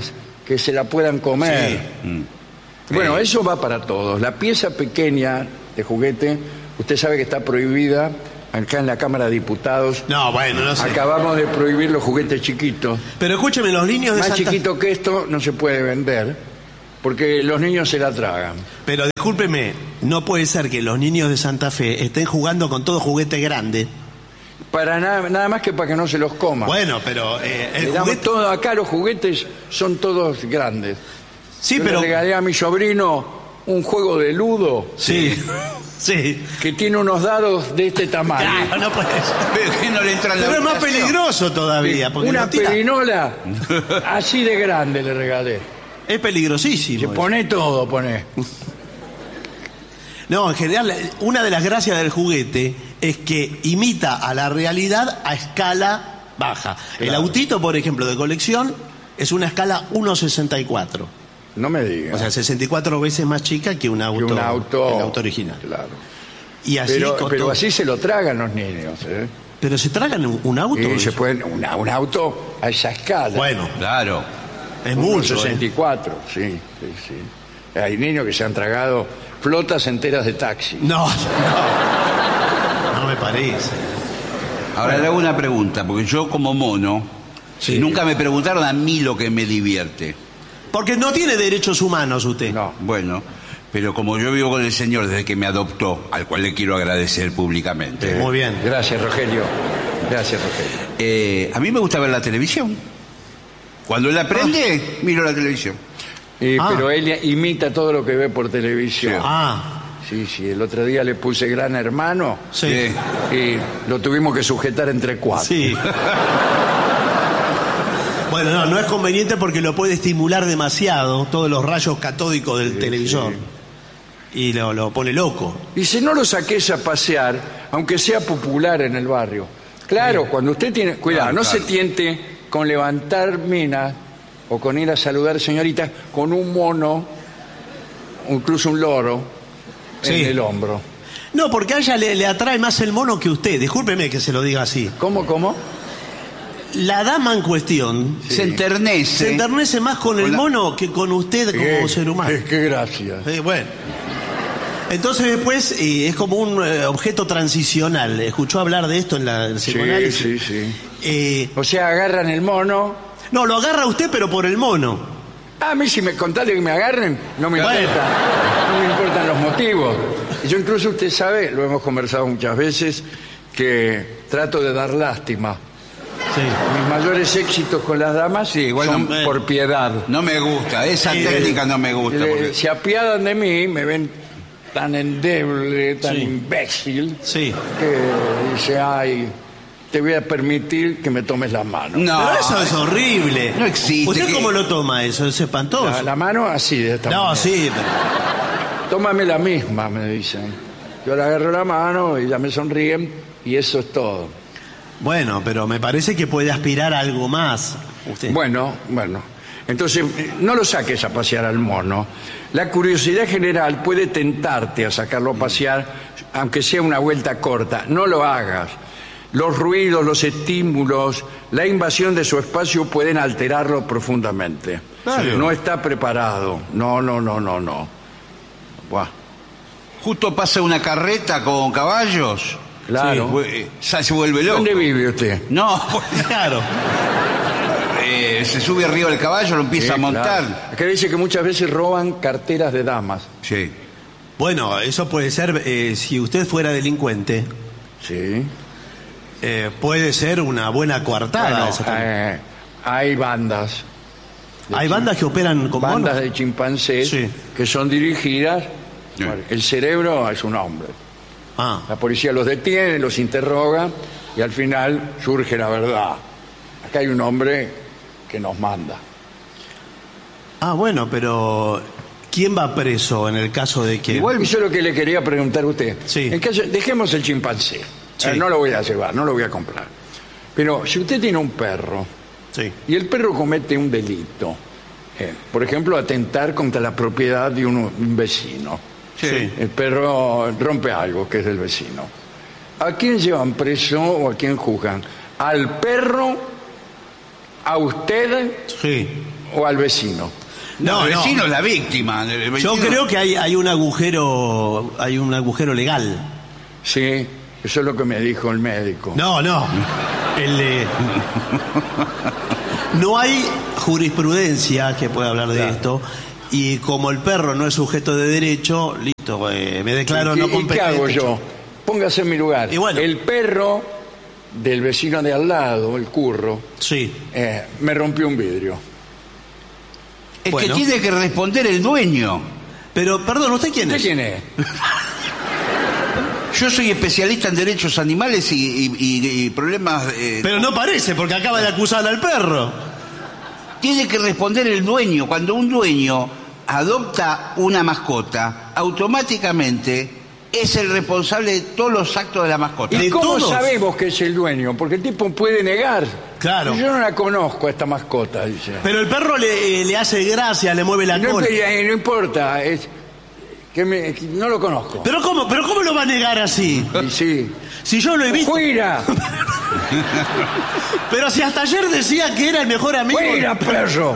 [SPEAKER 1] que se la puedan comer.
[SPEAKER 2] Sí.
[SPEAKER 3] Mm.
[SPEAKER 1] Bueno,
[SPEAKER 3] Sí.
[SPEAKER 1] eso va para todos. La pieza pequeña de juguete, usted sabe que está prohibida acá en la Cámara de Diputados.
[SPEAKER 2] No, bueno, no sé.
[SPEAKER 1] Acabamos de prohibir los juguetes chiquitos.
[SPEAKER 2] Pero escúcheme, los niños de
[SPEAKER 1] Más
[SPEAKER 2] Santa
[SPEAKER 1] chiquito que esto no se puede vender porque los niños se la tragan.
[SPEAKER 2] Pero discúlpeme, no puede ser que los niños de Santa Fe estén jugando con todo juguete grande.
[SPEAKER 1] Para nada, nada más que para que no se los coman.
[SPEAKER 2] Bueno, pero eh, el
[SPEAKER 1] Le damos
[SPEAKER 2] juguete...
[SPEAKER 1] todo acá, los juguetes son todos grandes.
[SPEAKER 2] Sí,
[SPEAKER 1] Yo
[SPEAKER 2] pero...
[SPEAKER 1] le regalé a mi sobrino un juego de ludo
[SPEAKER 2] Sí, sí.
[SPEAKER 1] que tiene unos dados de este tamaño.
[SPEAKER 2] Claro, no puede ser.
[SPEAKER 3] Pero que no le entra en la
[SPEAKER 2] Pero es más
[SPEAKER 3] habitación.
[SPEAKER 2] peligroso todavía. Porque
[SPEAKER 1] Una
[SPEAKER 2] lo tira.
[SPEAKER 1] perinola así de grande le regalé.
[SPEAKER 2] Es peligrosísimo.
[SPEAKER 1] Se
[SPEAKER 2] eso.
[SPEAKER 1] pone todo, pone.
[SPEAKER 2] No, en general, una de las gracias del juguete es que imita a la realidad a escala baja. El
[SPEAKER 1] Claro.
[SPEAKER 2] autito, por ejemplo, de colección, es una escala uno sesenta y cuatro.
[SPEAKER 1] No me diga.
[SPEAKER 2] O sea, sesenta y cuatro veces más chica que un auto,
[SPEAKER 1] que un auto,
[SPEAKER 2] el auto original.
[SPEAKER 1] Claro.
[SPEAKER 2] Y así
[SPEAKER 1] Pero,
[SPEAKER 2] con
[SPEAKER 1] pero
[SPEAKER 2] todo.
[SPEAKER 1] así se lo tragan los niños. ¿eh?
[SPEAKER 2] Pero se tragan un, un auto.
[SPEAKER 1] Y se pueden, una- un auto a esa escala.
[SPEAKER 2] Bueno,
[SPEAKER 3] Claro.
[SPEAKER 2] es mucho.
[SPEAKER 1] sesenta y
[SPEAKER 2] ¿eh?
[SPEAKER 1] cuatro, sí, sí, sí. Hay niños que se han tragado flotas enteras de taxi.
[SPEAKER 2] No, no. No me parece.
[SPEAKER 3] Ahora le hago una pregunta, porque yo como mono,
[SPEAKER 2] Sí.
[SPEAKER 3] nunca me preguntaron a mí lo que me divierte.
[SPEAKER 2] Porque no tiene derechos humanos usted.
[SPEAKER 1] No.
[SPEAKER 3] Bueno, pero como yo vivo con el señor desde que me adoptó, al cual le quiero agradecer públicamente,
[SPEAKER 2] Muy bien.
[SPEAKER 1] Gracias, Rogelio. Gracias, Rogelio.
[SPEAKER 3] eh, a mí me gusta ver la televisión. Cuando él aprende, miro la televisión.
[SPEAKER 1] Y-
[SPEAKER 2] Ah.
[SPEAKER 1] Pero él imita todo lo que ve por televisión.
[SPEAKER 2] Ah,
[SPEAKER 1] Sí, sí, el otro día le puse Gran Hermano
[SPEAKER 2] sí.
[SPEAKER 3] Eh,
[SPEAKER 1] y lo tuvimos que sujetar entre cuatro.
[SPEAKER 2] Sí. Bueno, no, no es conveniente porque lo puede estimular demasiado, todos los rayos catódicos del televisor. Y lo, lo pone loco.
[SPEAKER 1] Y si no lo saques a pasear, aunque sea popular en el barrio. Claro, cuando usted tiene... Cuidado,
[SPEAKER 3] Ah,
[SPEAKER 1] no
[SPEAKER 3] claro.
[SPEAKER 1] se tiente con levantar minas o con ir a saludar señoritas con un mono, o incluso un loro,
[SPEAKER 2] Sí.
[SPEAKER 1] en el hombro.
[SPEAKER 2] No, porque a ella le, le atrae más el mono que usted. Discúlpeme que se lo diga así.
[SPEAKER 1] ¿Cómo, cómo?
[SPEAKER 2] La dama en cuestión
[SPEAKER 3] Se enternece.
[SPEAKER 2] se enternece más con el
[SPEAKER 3] Con la-
[SPEAKER 2] mono que con usted como
[SPEAKER 1] Qué-
[SPEAKER 2] ser humano.
[SPEAKER 1] Qué, qué gracia.
[SPEAKER 2] Sí, bueno. Entonces después eh, es como un eh, objeto transicional. ¿Escuchó hablar de esto en la en el
[SPEAKER 1] Sí,
[SPEAKER 2] psicoanálisis?
[SPEAKER 1] sí, sí.
[SPEAKER 2] Eh,
[SPEAKER 1] O sea, agarran el mono.
[SPEAKER 2] no, lo agarra usted pero por el mono.
[SPEAKER 1] A mí si me contale que me agarren, no me
[SPEAKER 2] Bueno.
[SPEAKER 1] importa. No me importan los motivos. Yo incluso, usted sabe, lo hemos conversado muchas veces, que trato de dar lástima.
[SPEAKER 2] Sí.
[SPEAKER 1] Mis mayores éxitos con las damas
[SPEAKER 3] Sí, igual
[SPEAKER 1] son
[SPEAKER 3] no-
[SPEAKER 1] por piedad.
[SPEAKER 3] No me gusta, esa
[SPEAKER 2] Sí.
[SPEAKER 3] técnica no me gusta.
[SPEAKER 1] Le-
[SPEAKER 3] porque-
[SPEAKER 1] Se apiadan de mí, me ven tan endeble, tan
[SPEAKER 2] Sí.
[SPEAKER 1] imbécil,
[SPEAKER 2] Sí.
[SPEAKER 1] que dice, ay, te voy a permitir que me tomes la mano.
[SPEAKER 3] No,
[SPEAKER 2] Pero eso es horrible.
[SPEAKER 3] No existe
[SPEAKER 2] ¿Usted
[SPEAKER 3] que-
[SPEAKER 2] cómo lo toma eso? ¿Es espantoso?
[SPEAKER 1] La, la mano así, de esta
[SPEAKER 2] no,
[SPEAKER 1] manera.
[SPEAKER 2] sí. pero-
[SPEAKER 1] Tómame la misma, me dicen. Yo le agarro la mano y ya me sonríen y eso es todo.
[SPEAKER 2] Bueno, pero me parece que puede aspirar a algo más. Usted.
[SPEAKER 1] Bueno, bueno. Entonces, eh, no lo saques a pasear al mono. La curiosidad general puede tentarte a sacarlo a pasear, aunque sea una vuelta corta. No lo hagas. Los ruidos, los estímulos, la invasión de su espacio pueden alterarlo profundamente.
[SPEAKER 2] Claro.
[SPEAKER 1] No está preparado. No, no, no, no, no. Buah.
[SPEAKER 3] Justo pasa una carreta con caballos.
[SPEAKER 1] Claro.
[SPEAKER 3] Sí, vu- eh, ya se vuelve loco.
[SPEAKER 1] ¿Dónde vive usted?
[SPEAKER 3] No,
[SPEAKER 2] Claro.
[SPEAKER 3] eh, se sube arriba del caballo, lo empieza a
[SPEAKER 1] Sí,
[SPEAKER 3] montar.
[SPEAKER 1] claro. Acá dice que muchas veces roban carteras de damas.
[SPEAKER 3] Sí.
[SPEAKER 2] Bueno, eso puede ser, eh, si usted fuera delincuente,
[SPEAKER 1] Sí.
[SPEAKER 2] eh, puede ser una buena coartada.
[SPEAKER 1] Bueno,
[SPEAKER 2] esa también.
[SPEAKER 1] eh, hay bandas.
[SPEAKER 2] Hay bandas que operan con
[SPEAKER 1] bandas
[SPEAKER 2] monos.
[SPEAKER 1] de chimpancés
[SPEAKER 2] Sí.
[SPEAKER 1] que son dirigidas.
[SPEAKER 3] Sí.
[SPEAKER 1] Bueno, el cerebro es un hombre.
[SPEAKER 2] Ah,
[SPEAKER 1] La policía los detiene, los interroga y al final surge la verdad. Acá hay un hombre que nos manda.
[SPEAKER 2] ah, bueno, pero ¿quién va preso en el caso de que...
[SPEAKER 1] Igual eso es lo que le quería preguntar a usted.
[SPEAKER 2] Sí.
[SPEAKER 1] En caso- dejemos el chimpancé.
[SPEAKER 2] Sí.
[SPEAKER 1] Eh, no lo voy a llevar, no lo voy a comprar. Pero si usted tiene un perro
[SPEAKER 2] Sí.
[SPEAKER 1] y el perro comete un delito, eh, por ejemplo, atentar contra la propiedad de un, un vecino.
[SPEAKER 2] Sí.
[SPEAKER 1] El perro rompe algo que es del vecino. ¿A quién llevan preso o a quién juzgan? ¿Al perro? ¿A usted?
[SPEAKER 2] Sí.
[SPEAKER 1] o al vecino.
[SPEAKER 3] No,
[SPEAKER 2] No,
[SPEAKER 3] el
[SPEAKER 2] no.
[SPEAKER 3] vecino es la víctima. El
[SPEAKER 2] Yo
[SPEAKER 3] vecino-
[SPEAKER 2] creo que hay, hay un agujero, hay un agujero legal.
[SPEAKER 1] Sí, eso es lo que me dijo el médico.
[SPEAKER 2] No, no. El, eh, no hay jurisprudencia que pueda hablar de
[SPEAKER 1] Claro.
[SPEAKER 2] esto. Y como el perro no es sujeto de derecho, listo, eh, me declaro
[SPEAKER 1] ¿Y qué,
[SPEAKER 2] no
[SPEAKER 1] y qué
[SPEAKER 2] competente.
[SPEAKER 1] hago yo? Póngase en mi lugar.
[SPEAKER 2] Y bueno.
[SPEAKER 1] El perro del vecino de al lado, el curro,
[SPEAKER 2] Sí.
[SPEAKER 1] eh, me rompió un vidrio.
[SPEAKER 3] Es
[SPEAKER 2] Bueno.
[SPEAKER 3] que tiene que responder el dueño.
[SPEAKER 2] Pero, perdón, ¿usted quién
[SPEAKER 1] ¿Usted
[SPEAKER 2] es?
[SPEAKER 1] quién es?
[SPEAKER 3] Yo soy especialista en derechos animales y, y- y- y problemas... eh,
[SPEAKER 2] Pero no parece, porque acaba de acusar al perro.
[SPEAKER 3] Tiene que responder el dueño. Cuando un dueño adopta una mascota, automáticamente es el responsable de todos los actos de la mascota.
[SPEAKER 1] ¿Y
[SPEAKER 2] ¿De
[SPEAKER 1] cómo
[SPEAKER 2] todos?
[SPEAKER 1] sabemos que es el dueño? Porque el tipo puede negar.
[SPEAKER 2] Claro.
[SPEAKER 1] Yo no la conozco a esta mascota, dice.
[SPEAKER 2] Pero el perro le, le hace gracia, le mueve la
[SPEAKER 1] No,
[SPEAKER 2] cola.
[SPEAKER 1] eh, no importa, es que, me- que no lo conozco.
[SPEAKER 2] ¿Pero cómo, pero cómo lo va a negar así?
[SPEAKER 1] Y sí.
[SPEAKER 2] Si yo lo he visto.
[SPEAKER 1] ¡Fuera!
[SPEAKER 2] Pero si hasta ayer decía que era el mejor amigo.
[SPEAKER 1] ¡Fuera, perro!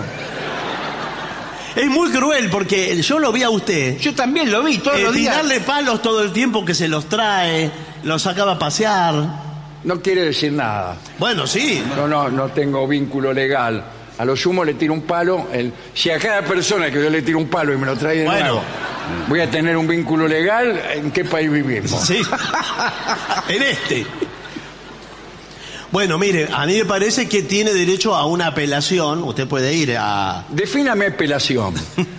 [SPEAKER 2] Es muy cruel porque yo lo vi a usted.
[SPEAKER 3] Yo también lo vi todos
[SPEAKER 2] eh,
[SPEAKER 3] los días.
[SPEAKER 2] tirarle palos todo el tiempo que se los trae, los sacaba a pasear.
[SPEAKER 1] No quiere decir nada.
[SPEAKER 2] Bueno, sí.
[SPEAKER 1] No, no, no tengo vínculo legal. A lo sumo le tiro un palo. El, si a cada persona que yo le tiro un palo y me lo trae de
[SPEAKER 2] Bueno.
[SPEAKER 1] nuevo, voy a tener un vínculo legal, ¿en qué país vivimos?
[SPEAKER 2] Sí. En este. Bueno, mire, a mí me parece que tiene derecho a una apelación. Usted puede ir a...
[SPEAKER 1] Defíname apelación.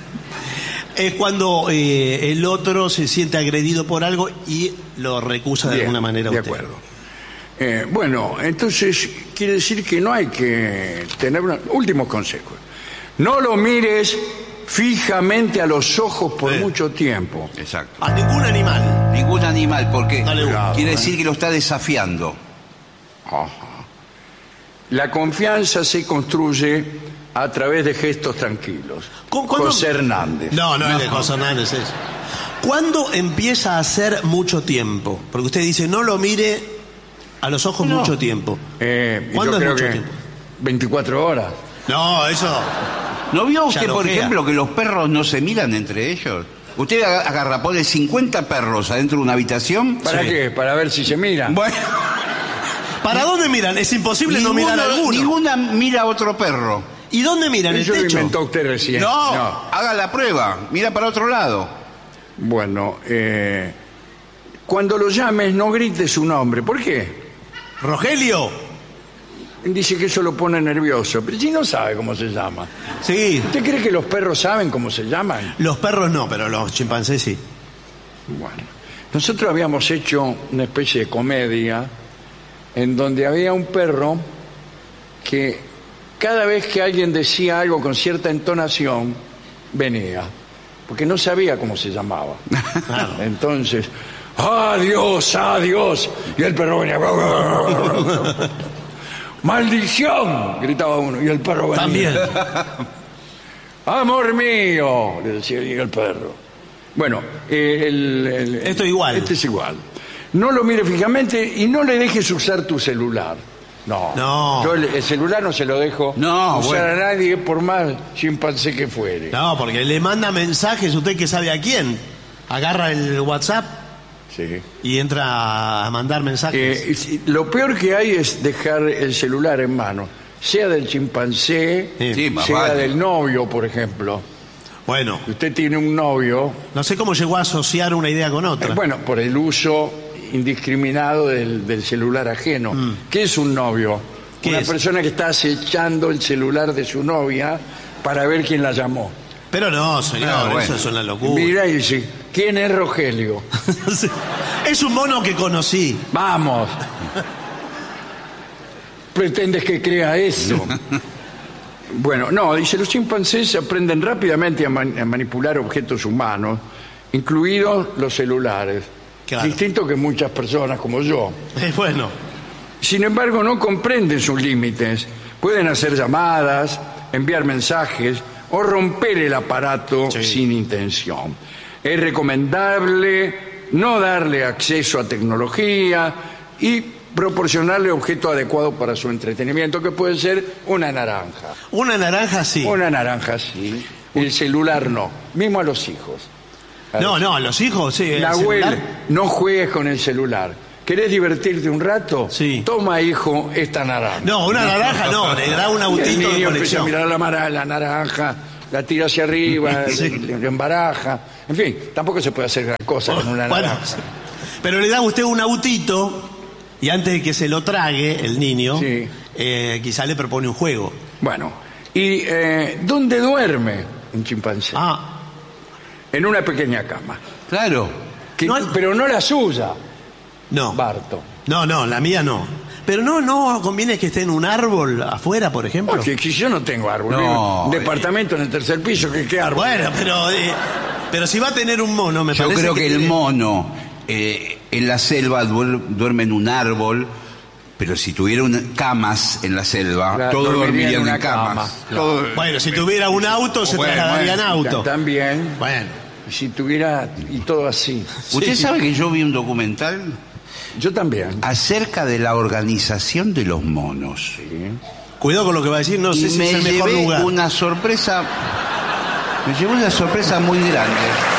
[SPEAKER 2] Es cuando eh, el otro se siente agredido por algo y lo recusa de
[SPEAKER 1] Bien,
[SPEAKER 2] alguna manera
[SPEAKER 1] de
[SPEAKER 2] usted.
[SPEAKER 1] acuerdo. Eh, bueno, entonces quiere decir que no hay que tener una... últimos consejos. No lo mires fijamente a los ojos por
[SPEAKER 2] Sí.
[SPEAKER 1] mucho tiempo.
[SPEAKER 3] Exacto.
[SPEAKER 2] A ningún animal.
[SPEAKER 3] Ningún animal, porque
[SPEAKER 2] Dale,
[SPEAKER 1] Cuidado,
[SPEAKER 3] quiere
[SPEAKER 1] ¿eh?
[SPEAKER 3] decir que lo está desafiando.
[SPEAKER 1] Ajá. La confianza se construye a través de gestos tranquilos.
[SPEAKER 2] ¿Cu- cuándo-
[SPEAKER 1] José Hernández.
[SPEAKER 2] No, no es de José Hernández eso. ¿Cuándo empieza a ser mucho tiempo? Porque usted dice, no lo mire a los ojos
[SPEAKER 3] No.
[SPEAKER 2] mucho tiempo.
[SPEAKER 1] Eh, yo
[SPEAKER 2] ¿Cuándo es
[SPEAKER 1] creo
[SPEAKER 2] mucho
[SPEAKER 1] que
[SPEAKER 2] tiempo?
[SPEAKER 1] veinticuatro horas.
[SPEAKER 2] No, eso...
[SPEAKER 3] ¿No vio
[SPEAKER 2] Ya
[SPEAKER 3] usted,
[SPEAKER 2] lo
[SPEAKER 3] por
[SPEAKER 2] queda.
[SPEAKER 3] ejemplo, que los perros no se miran entre ellos? Usted aga- agarra, pone cincuenta perros adentro de una habitación.
[SPEAKER 1] ¿Para
[SPEAKER 2] Sí.
[SPEAKER 1] qué? Para ver si se miran.
[SPEAKER 3] Bueno,
[SPEAKER 2] ¿Para dónde miran? Es imposible no mirar a
[SPEAKER 3] ninguno-
[SPEAKER 2] alguno.
[SPEAKER 3] ninguna mira a otro perro.
[SPEAKER 2] ¿Y dónde miran? ¿El
[SPEAKER 1] Eso lo
[SPEAKER 2] techo?
[SPEAKER 1] inventó usted recién.
[SPEAKER 3] No, haga la prueba, mira para otro lado.
[SPEAKER 1] Bueno, eh, cuando lo llames no grites su nombre. ¿Por qué?
[SPEAKER 2] Rogelio.
[SPEAKER 1] Dice que eso lo pone nervioso. Pero si no sabe cómo se llama.
[SPEAKER 2] Sí.
[SPEAKER 1] ¿Usted cree que los perros saben cómo se llaman?
[SPEAKER 2] Los perros no, pero los chimpancés sí.
[SPEAKER 1] Bueno, nosotros habíamos hecho una especie de comedia en donde había un perro que cada vez que alguien decía algo con cierta entonación, venía, porque no sabía cómo se llamaba. Entonces, ¡adiós, adiós! Y el perro venía. ¡Maldición! Gritaba uno, y el perro venía.
[SPEAKER 2] También.
[SPEAKER 1] ¡Amor mío! Le decía y el perro. Bueno, eh, el, el-
[SPEAKER 2] Esto igual.
[SPEAKER 1] Este es igual. No lo mire fijamente y no le dejes usar tu celular. No.
[SPEAKER 2] No.
[SPEAKER 1] Yo el, el celular no se lo dejo
[SPEAKER 3] No,
[SPEAKER 1] usar
[SPEAKER 3] bueno.
[SPEAKER 1] a nadie por más chimpancé que fuere.
[SPEAKER 2] No, porque le manda mensajes, usted que sabe a quién. Agarra el WhatsApp
[SPEAKER 1] Sí.
[SPEAKER 2] y entra a mandar mensajes.
[SPEAKER 1] Eh, y si- lo peor que hay es dejar el celular en mano, sea del chimpancé,
[SPEAKER 2] Sí.
[SPEAKER 3] Sí, más
[SPEAKER 1] sea
[SPEAKER 3] vale.
[SPEAKER 1] del novio, por ejemplo.
[SPEAKER 2] Bueno,
[SPEAKER 1] Si usted tiene un novio,
[SPEAKER 2] no sé cómo llegó a asociar una idea con
[SPEAKER 1] eh,
[SPEAKER 2] otra.
[SPEAKER 1] bueno, por el uso indiscriminado del, del celular ajeno. ¿Qué es un novio?
[SPEAKER 2] ¿Qué
[SPEAKER 1] Una
[SPEAKER 2] es?
[SPEAKER 1] persona que está acechando el celular de su novia para ver quién la llamó.
[SPEAKER 2] Pero no, señor,
[SPEAKER 3] Ah, bueno.
[SPEAKER 2] eso es una locura.
[SPEAKER 1] Mira y dice, ¿quién es Rogelio?
[SPEAKER 2] Es un mono que conocí.
[SPEAKER 1] Vamos. ¿Pretendes que crea eso? Bueno, no, dice, los chimpancés aprenden rápidamente a, man- a manipular objetos humanos, incluidos los celulares.
[SPEAKER 2] Claro.
[SPEAKER 1] Distinto que muchas personas como yo.
[SPEAKER 2] Es bueno.
[SPEAKER 1] Sin embargo, no comprenden sus límites. Pueden hacer llamadas, enviar mensajes o romper el aparato
[SPEAKER 2] Sí.
[SPEAKER 1] sin intención. Es recomendable no darle acceso a tecnología y proporcionarle objeto adecuado para su entretenimiento, que puede ser una naranja.
[SPEAKER 2] Una naranja sí.
[SPEAKER 1] Una naranja sí. El celular no. Mismo a los hijos. A
[SPEAKER 2] No,
[SPEAKER 1] los-
[SPEAKER 2] no, los hijos, sí. el
[SPEAKER 1] Nahuel,
[SPEAKER 2] celular.
[SPEAKER 1] no juegues con el celular. ¿Querés divertirte un rato?
[SPEAKER 2] Sí.
[SPEAKER 1] Toma, hijo, esta naranja.
[SPEAKER 2] No, una naranja no, le da un
[SPEAKER 1] Y el
[SPEAKER 2] autito de
[SPEAKER 1] niño empieza a
[SPEAKER 2] colección.
[SPEAKER 1] mirar la, mara- la naranja, la tira hacia arriba,
[SPEAKER 2] Sí.
[SPEAKER 1] le, le embaraja. En fin, tampoco se puede hacer gran cosa con una
[SPEAKER 2] Bueno,
[SPEAKER 1] naranja.
[SPEAKER 2] pero le da a usted un autito y antes de que se lo trague el niño,
[SPEAKER 1] Sí.
[SPEAKER 2] eh, quizá le propone un juego.
[SPEAKER 1] Bueno, ¿y eh, dónde duerme un chimpancé?
[SPEAKER 2] Ah,
[SPEAKER 1] En una pequeña cama.
[SPEAKER 3] Claro.
[SPEAKER 1] Que-
[SPEAKER 2] No hay-
[SPEAKER 1] Pero no la suya,
[SPEAKER 2] no.
[SPEAKER 1] Barto.
[SPEAKER 2] No, no, la mía no. Pero no, no conviene que esté en un árbol afuera, por ejemplo.
[SPEAKER 1] Porque si yo no tengo árbol,
[SPEAKER 3] No,
[SPEAKER 1] vivo en
[SPEAKER 3] eh.
[SPEAKER 1] un departamento en el tercer piso, ¿qué, qué árbol?
[SPEAKER 2] Bueno, pero, eh, pero si va a tener un mono, me
[SPEAKER 3] Yo
[SPEAKER 2] parece
[SPEAKER 3] creo que, el
[SPEAKER 2] tiene-
[SPEAKER 3] mono eh, en la selva duer- duerme en un árbol, pero si tuviera una- camas en la selva,
[SPEAKER 1] Claro,
[SPEAKER 3] todos
[SPEAKER 1] dormiría en
[SPEAKER 3] dormirían en,
[SPEAKER 1] una
[SPEAKER 3] camas.
[SPEAKER 1] cama,
[SPEAKER 3] Todo-
[SPEAKER 2] Bueno, si tuviera un auto, se
[SPEAKER 3] Bueno,
[SPEAKER 2] trasladaría en
[SPEAKER 3] bueno,
[SPEAKER 2] auto.
[SPEAKER 1] También,
[SPEAKER 2] Bueno,
[SPEAKER 1] si tuviera, y todo así.
[SPEAKER 3] ¿Usted
[SPEAKER 2] Sí.
[SPEAKER 3] sabe que yo vi un documental
[SPEAKER 1] Yo también.
[SPEAKER 3] acerca de la organización de los monos?
[SPEAKER 2] cuidado con lo que va a decir, no
[SPEAKER 3] Y
[SPEAKER 2] sé si
[SPEAKER 3] me
[SPEAKER 2] es el mejor
[SPEAKER 3] llevé
[SPEAKER 2] lugar.
[SPEAKER 3] una sorpresa, me llevó una sorpresa muy grande.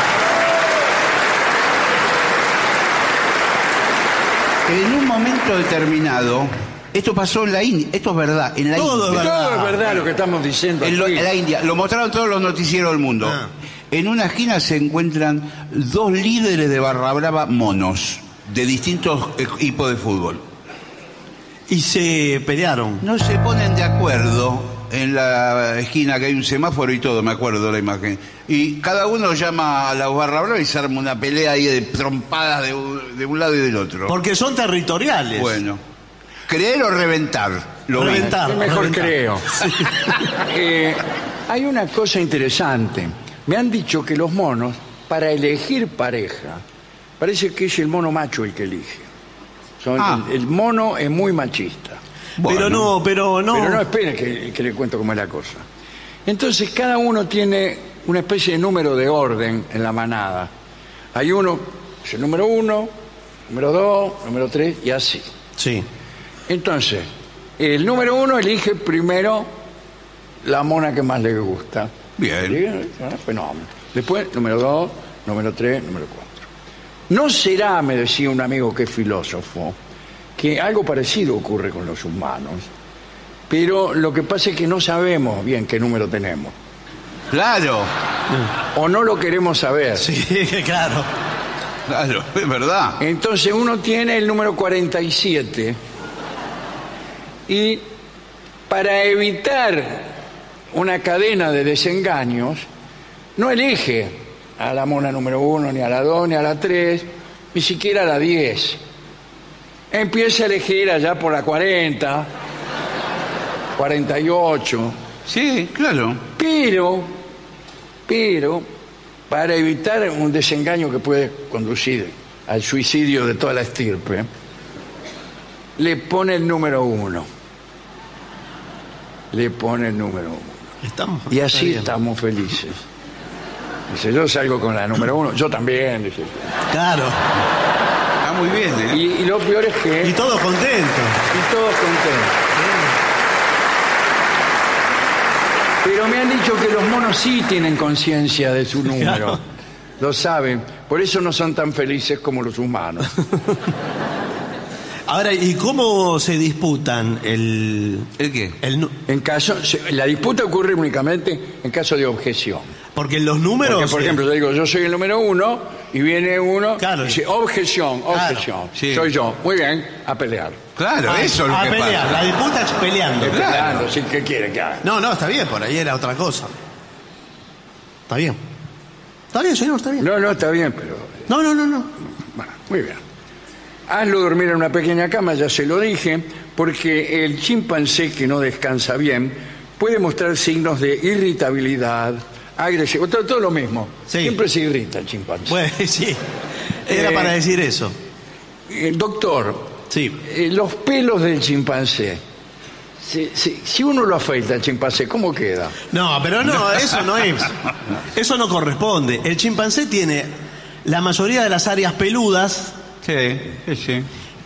[SPEAKER 3] En un momento determinado, esto pasó en la India, esto es verdad, en la
[SPEAKER 2] Todo
[SPEAKER 3] India.
[SPEAKER 2] es verdad.
[SPEAKER 1] Todo es verdad lo que estamos diciendo.
[SPEAKER 3] En, lo-
[SPEAKER 1] aquí.
[SPEAKER 3] en la India, lo mostraron todos los noticieros del mundo.
[SPEAKER 2] Ah.
[SPEAKER 3] En una esquina se encuentran dos líderes de barra brava monos, de distintos equipos de fútbol.
[SPEAKER 2] Y se pelearon.
[SPEAKER 3] No se ponen de acuerdo en la esquina, que hay un semáforo y todo, me acuerdo la imagen. Y cada uno llama a la barra brava y se arma una pelea ahí de trompadas de, un- de un lado y del otro.
[SPEAKER 2] Porque son territoriales.
[SPEAKER 3] Bueno, creer o reventar. Lo vi.
[SPEAKER 2] Reventar.
[SPEAKER 1] Yo mejor
[SPEAKER 2] reventar.
[SPEAKER 1] creo. Eh, hay una cosa interesante. Me han dicho que los monos, para elegir pareja, parece que es el mono macho el que elige. Son-
[SPEAKER 3] Ah.
[SPEAKER 1] el, el mono es muy machista.
[SPEAKER 2] Pero
[SPEAKER 3] Bueno.
[SPEAKER 2] no, pero no.
[SPEAKER 1] Pero no espere que, que le cuento cómo es la cosa. Entonces cada uno tiene una especie de número de orden en la manada. Hay uno, es el número uno, número dos, número tres y así.
[SPEAKER 2] Sí.
[SPEAKER 1] Entonces, el número uno elige primero la mona que más le gusta.
[SPEAKER 3] Bien.
[SPEAKER 1] Ah, fenómeno. Después, número dos, número tres, número cuatro. No será, me decía un amigo que es filósofo, que algo parecido ocurre con los humanos, pero lo que pasa es que no sabemos bien qué número tenemos,
[SPEAKER 3] Claro,
[SPEAKER 1] o no lo queremos saber.
[SPEAKER 2] Sí, claro.
[SPEAKER 3] claro, es verdad.
[SPEAKER 1] Entonces uno tiene el número cuarenta y siete y para evitar una cadena de desengaños no elige a la mona número uno, ni a la dos, ni a la tres, ni siquiera a la diez. Empieza a elegir allá por la cuarenta, cuarenta y ocho,
[SPEAKER 3] Sí, claro.
[SPEAKER 1] pero, pero, para evitar un desengaño que puede conducir al suicidio de toda la estirpe, le pone el número uno. Le pone el número uno.
[SPEAKER 2] Estamos.
[SPEAKER 1] Y
[SPEAKER 2] está
[SPEAKER 1] así
[SPEAKER 2] bien.
[SPEAKER 1] estamos felices. Dice, yo salgo con la número uno, yo también. Dice.
[SPEAKER 2] Claro.
[SPEAKER 3] Está muy bien, ¿eh?
[SPEAKER 1] Y, y lo peor es que...
[SPEAKER 2] Y todos contentos.
[SPEAKER 1] Y todos contentos. Pero me han dicho que los monos sí tienen conciencia de su número.
[SPEAKER 2] Claro.
[SPEAKER 1] Lo saben. Por eso no son tan felices como los humanos.
[SPEAKER 2] Ahora, ¿y cómo se disputan el,
[SPEAKER 3] ¿El qué?
[SPEAKER 2] el nu-
[SPEAKER 1] En caso, se- la disputa ocurre únicamente en caso de objeción.
[SPEAKER 2] Porque los números.
[SPEAKER 1] Porque, por
[SPEAKER 2] eh,
[SPEAKER 1] ejemplo, yo digo, yo soy el número uno, y viene uno
[SPEAKER 2] Claro.
[SPEAKER 1] y dice, objeción,
[SPEAKER 2] Claro.
[SPEAKER 1] objeción.
[SPEAKER 3] Sí.
[SPEAKER 1] Soy yo. Muy bien, a pelear.
[SPEAKER 3] Claro,
[SPEAKER 2] a,
[SPEAKER 3] eso es lo
[SPEAKER 2] a
[SPEAKER 3] que
[SPEAKER 2] pelear.
[SPEAKER 3] pasa.
[SPEAKER 2] La disputa es peleando.
[SPEAKER 3] Claro.
[SPEAKER 1] Peleando, sí, ¿qué quiere que haga?
[SPEAKER 2] No, no, está bien, por ahí era otra cosa. Está bien. Está bien, señor, está bien.
[SPEAKER 1] No, no, está bien, pero...
[SPEAKER 2] No, no, no, no.
[SPEAKER 1] Bueno, muy bien. Hazlo dormir en una pequeña cama, ya se lo dije, porque el chimpancé que no descansa bien puede mostrar signos de irritabilidad, agresión, todo, todo lo mismo.
[SPEAKER 2] Sí.
[SPEAKER 1] Siempre se irrita el chimpancé.
[SPEAKER 2] Bueno, sí. Era
[SPEAKER 1] Eh,
[SPEAKER 2] para decir eso.
[SPEAKER 1] Eh, doctor,
[SPEAKER 2] Sí.
[SPEAKER 1] eh, los pelos del chimpancé, si, si- si uno lo afeita al chimpancé, ¿cómo queda?
[SPEAKER 2] No, pero no, eso no es. Eso no corresponde. El chimpancé tiene la mayoría de las áreas peludas
[SPEAKER 3] Sí, sí, sí.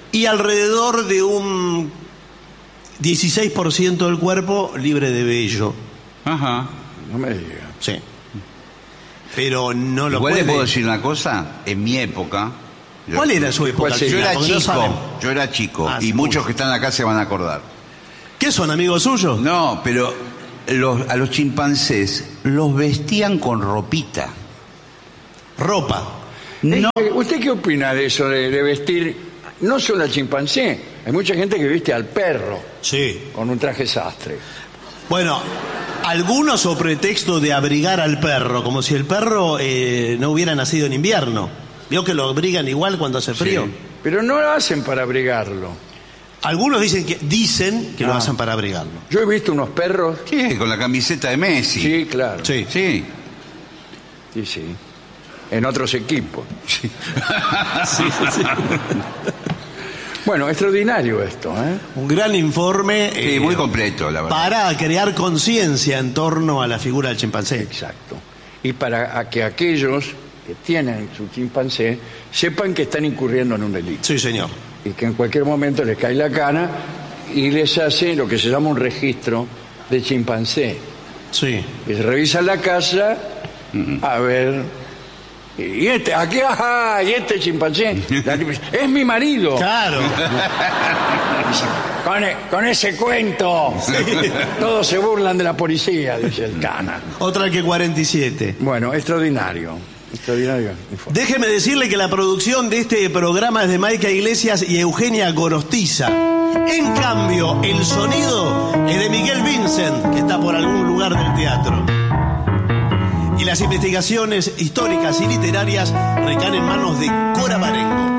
[SPEAKER 2] y alrededor de un dieciséis por ciento del cuerpo libre de vello.
[SPEAKER 3] Ajá.
[SPEAKER 1] No me diga.
[SPEAKER 2] Sí. Pero no lo
[SPEAKER 3] Igual
[SPEAKER 2] puede.
[SPEAKER 3] le puedo decir una cosa, en mi época... yo-
[SPEAKER 2] ¿Cuál era su época?
[SPEAKER 1] ¿Cuál sería?
[SPEAKER 3] Yo era
[SPEAKER 2] Porque no
[SPEAKER 3] chico,
[SPEAKER 2] saben.
[SPEAKER 3] yo era chico,
[SPEAKER 2] Ah,
[SPEAKER 3] y
[SPEAKER 2] sí,
[SPEAKER 3] muchos
[SPEAKER 2] mucho.
[SPEAKER 3] que están acá se van a acordar.
[SPEAKER 2] ¿Qué son, amigos suyos?
[SPEAKER 3] No, pero los- a los chimpancés los vestían con ropita.
[SPEAKER 2] Ropa.
[SPEAKER 3] No,
[SPEAKER 1] Eh, ¿Usted qué opina de eso, de, de vestir, no solo al chimpancé? Hay mucha gente que viste al perro
[SPEAKER 2] Sí.
[SPEAKER 1] con un traje sastre.
[SPEAKER 2] Bueno, algunos o pretexto de abrigar al perro, como si el perro eh, no hubiera nacido en invierno. ¿Vio que lo abrigan igual cuando hace frío?
[SPEAKER 1] Sí. Pero no lo hacen para abrigarlo.
[SPEAKER 2] Algunos dicen que dicen que lo
[SPEAKER 1] Ah.
[SPEAKER 2] hacen para abrigarlo.
[SPEAKER 1] Yo he visto unos perros.
[SPEAKER 3] ¿qué? Con la camiseta de Messi.
[SPEAKER 1] Sí, claro.
[SPEAKER 2] Sí.
[SPEAKER 3] Sí.
[SPEAKER 1] Sí, sí. En otros equipos.
[SPEAKER 2] Sí, sí, sí.
[SPEAKER 1] Bueno, extraordinario esto, ¿eh?
[SPEAKER 2] Un gran informe
[SPEAKER 3] Sí,
[SPEAKER 2] eh,
[SPEAKER 3] muy completo, la verdad.
[SPEAKER 2] para crear conciencia en torno a la figura del chimpancé.
[SPEAKER 1] Exacto. Y para a que aquellos que tienen su chimpancé sepan que están incurriendo en un delito.
[SPEAKER 2] Sí, señor.
[SPEAKER 1] Y que en cualquier momento les cae la cana y les hace lo que se llama un registro de chimpancé.
[SPEAKER 2] Sí.
[SPEAKER 1] Y se revisa la casa a ver. Y este, aquí, ajá, y este chimpancé. Es mi marido.
[SPEAKER 2] Claro.
[SPEAKER 1] Con, e- con ese cuento. Todos se burlan de la policía, dice el cana.
[SPEAKER 2] Otra que cuarenta y siete.
[SPEAKER 1] Bueno, extraordinario. Extraordinario. informe.
[SPEAKER 2] Déjeme decirle que la producción de este programa es de Maica Iglesias y Eugenia Gorostiza. En cambio, el sonido es de Miguel Vincent, que está por algún lugar del teatro. Y las investigaciones históricas y literarias recaen en manos de Cora Barengo.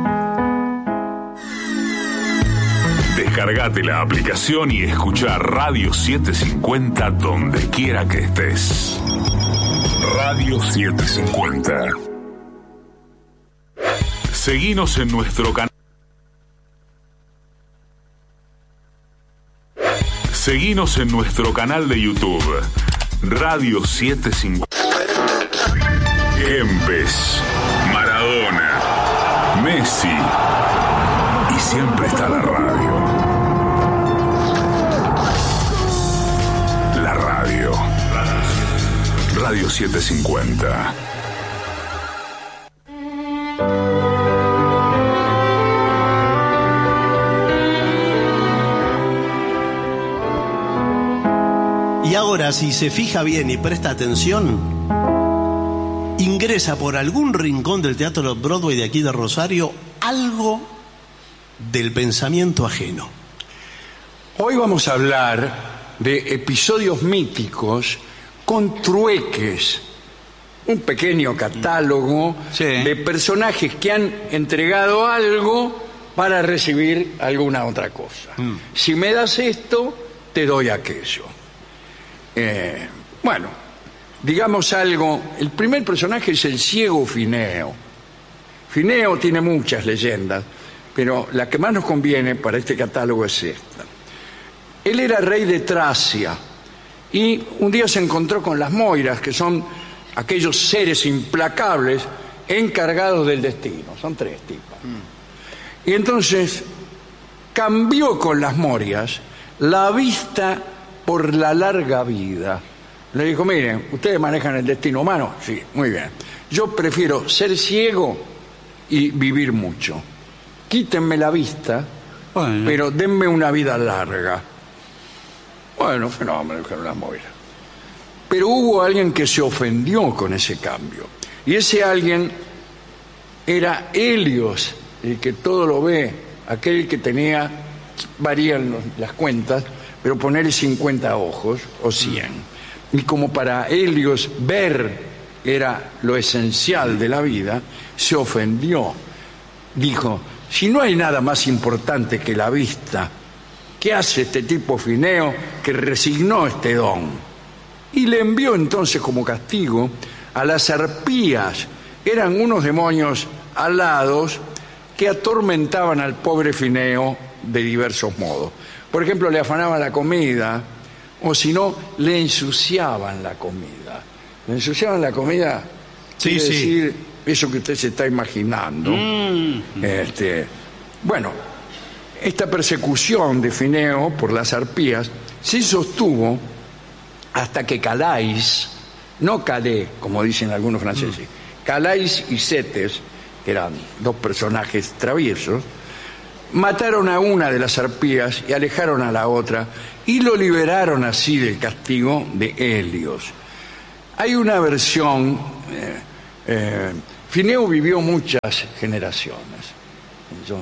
[SPEAKER 4] Descargate la aplicación y escucha Radio setecientos cincuenta donde quiera que estés. Radio setecientos cincuenta. Seguinos en nuestro canal. Seguinos en nuestro canal de YouTube. Radio setecientos cincuenta. Kempes, Maradona, Messi. Y siempre está la radio. La radio. Radio setecientos cincuenta.
[SPEAKER 2] Y ahora, si se fija bien y presta atención, ingresa por algún rincón del Teatro Broadway de aquí de Rosario algo del pensamiento ajeno.
[SPEAKER 1] Hoy vamos a hablar de episodios míticos con trueques. Un pequeño catálogo
[SPEAKER 3] Sí.
[SPEAKER 1] de personajes que han entregado algo para recibir alguna otra cosa. Si me das esto, te doy aquello. Eh, bueno, digamos algo. El primer personaje es el ciego Fineo. Fineo tiene muchas leyendas, pero la que más nos conviene para este catálogo es esta. Él era rey de Tracia y un día se encontró con las Moiras, que son aquellos seres implacables encargados del destino. Son tres tipas. Y entonces cambió con las Morias la vista por la larga vida. Le dijo, miren, ¿ustedes manejan el destino humano? Sí, muy bien. Yo prefiero ser ciego y vivir mucho. Quítenme la vista,
[SPEAKER 3] Bueno.
[SPEAKER 1] pero denme una vida larga. Bueno, fenómeno, dijeron las Moiras. Pero hubo alguien que se ofendió con ese cambio. Y ese alguien era Helios, el que todo lo ve, aquel que tenía, varían los- las cuentas, pero ponerle cincuenta ojos o cien. Y como para Helios ver era lo esencial de la vida, se ofendió. Dijo, si no hay nada más importante que la vista, ¿qué hace este tipo Fineo que resignó este don? Y le envió entonces como castigo a las arpías. Eran unos demonios alados que atormentaban al pobre Fineo de diversos modos. Por ejemplo, le afanaban la comida, o si no, le ensuciaban la comida. Le ensuciaban la comida,
[SPEAKER 2] Sí,
[SPEAKER 1] quiere
[SPEAKER 2] sí.
[SPEAKER 1] decir eso que usted se está imaginando. Este, Bueno, esta persecución de Fineo por las arpías se sostuvo hasta que Calais, no Calais, como dicen algunos franceses, Calais y Cetes, que eran dos personajes traviesos, mataron a una de las arpías y alejaron a la otra y lo liberaron así del castigo de Helios. Hay una versión, eh, eh, Fineo vivió muchas generaciones. Yo,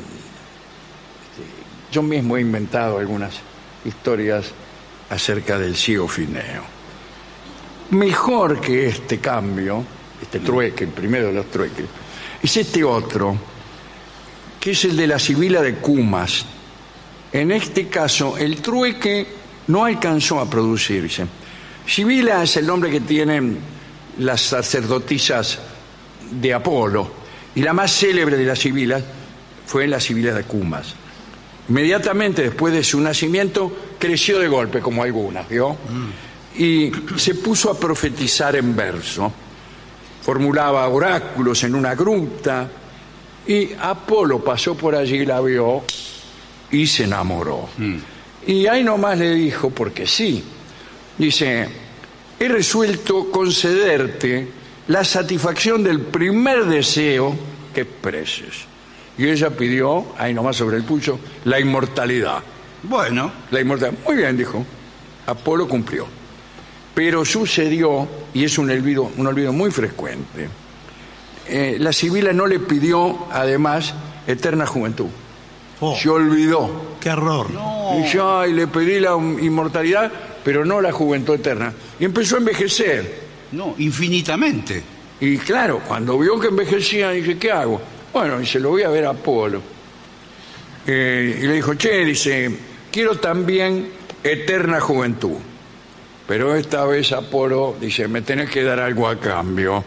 [SPEAKER 1] yo mismo he inventado algunas historias acerca del ciego Fineo. Mejor que este cambio, este trueque, el primero de los trueques, es este otro, que es el de la Sibila de Cumas. En este caso, el trueque no alcanzó a producirse. Sibila es el nombre que tienen las sacerdotisas de Apolo, y la más célebre de las sibilas fue la Sibila de Cumas. Inmediatamente después de su nacimiento, creció de golpe, como algunas, ¿vio? Mm. Y se puso a profetizar en verso. Formulaba oráculos en una gruta, y Apolo pasó por allí, la vio y se enamoró. Mm. Y ahí nomás le dijo, porque sí, dice: he resuelto concederte la satisfacción del primer deseo que expreses. Y ella pidió, ahí nomás sobre el pulso, la inmortalidad.
[SPEAKER 3] Bueno.
[SPEAKER 1] La inmortalidad. Muy bien, dijo. Apolo cumplió. Pero sucedió, y es un olvido, un olvido muy frecuente, eh, la Sibila no le pidió, además, eterna juventud. Oh, se olvidó.
[SPEAKER 2] ¡Qué error!
[SPEAKER 1] No. Y yo ay, le pedí la inmortalidad, pero no la juventud eterna. Y empezó a envejecer.
[SPEAKER 3] No, infinitamente.
[SPEAKER 1] Y claro, cuando vio que envejecía, dije, ¿qué hago? Bueno, y se lo voy a ver a Apolo. Eh, y le dijo, che, dice, quiero también eterna juventud. Pero esta vez Apolo dice, me tenés que dar algo a cambio.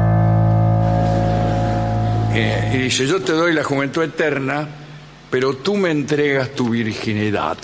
[SPEAKER 1] Eh, y dice, yo te doy la juventud eterna, pero tú me entregas tu virginidad.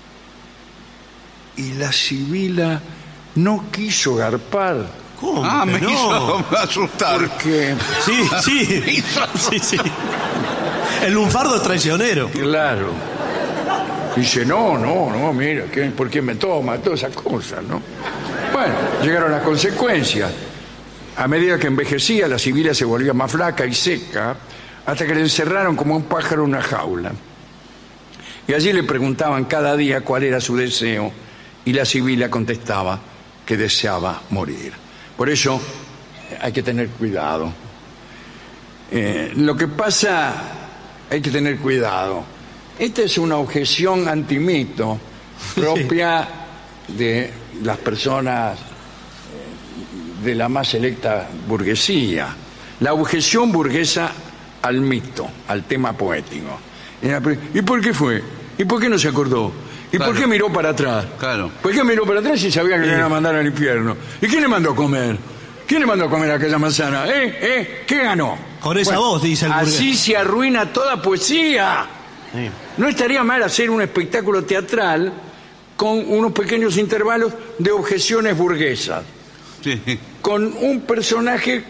[SPEAKER 1] Y la Sibila no quiso garpar.
[SPEAKER 2] ¿Cómo?
[SPEAKER 3] Ah, me
[SPEAKER 2] no.
[SPEAKER 3] hizo asustar.
[SPEAKER 1] Porque...
[SPEAKER 2] Sí, sí. sí, sí. El lunfardo es traicionero.
[SPEAKER 1] Claro. Dice, no, no, no, mira, ¿qué, ¿por qué me toma? Todas esas cosas, ¿no? Bueno, llegaron las consecuencias. A medida que envejecía, la Sibila se volvía más flaca y seca, hasta que le encerraron como un pájaro en una jaula. Y allí le preguntaban cada día cuál era su deseo, y la Sibila contestaba que deseaba morir. Por eso hay que tener cuidado. Eh, lo que pasa, hay que tener cuidado. Esta es una objeción antimito propia de las personas de la más selecta burguesía. La objeción burguesa al mito, al tema poético. ¿Y por qué fue? ¿Y por qué no se acordó? ¿Y claro. por qué miró para atrás?
[SPEAKER 3] Claro.
[SPEAKER 1] ¿Por qué miró para atrás si sabía que le iban a mandar al infierno? ¿Y quién le mandó a comer? ¿Quién le mandó a comer aquella manzana? ¿Eh? ¿Eh? ¿Qué ganó?
[SPEAKER 2] Con esa bueno, voz, dice el burgués.
[SPEAKER 1] Así se arruina toda poesía. Sí. No estaría mal hacer un espectáculo teatral con unos pequeños intervalos de objeciones burguesas.
[SPEAKER 3] Sí.
[SPEAKER 1] Con un personaje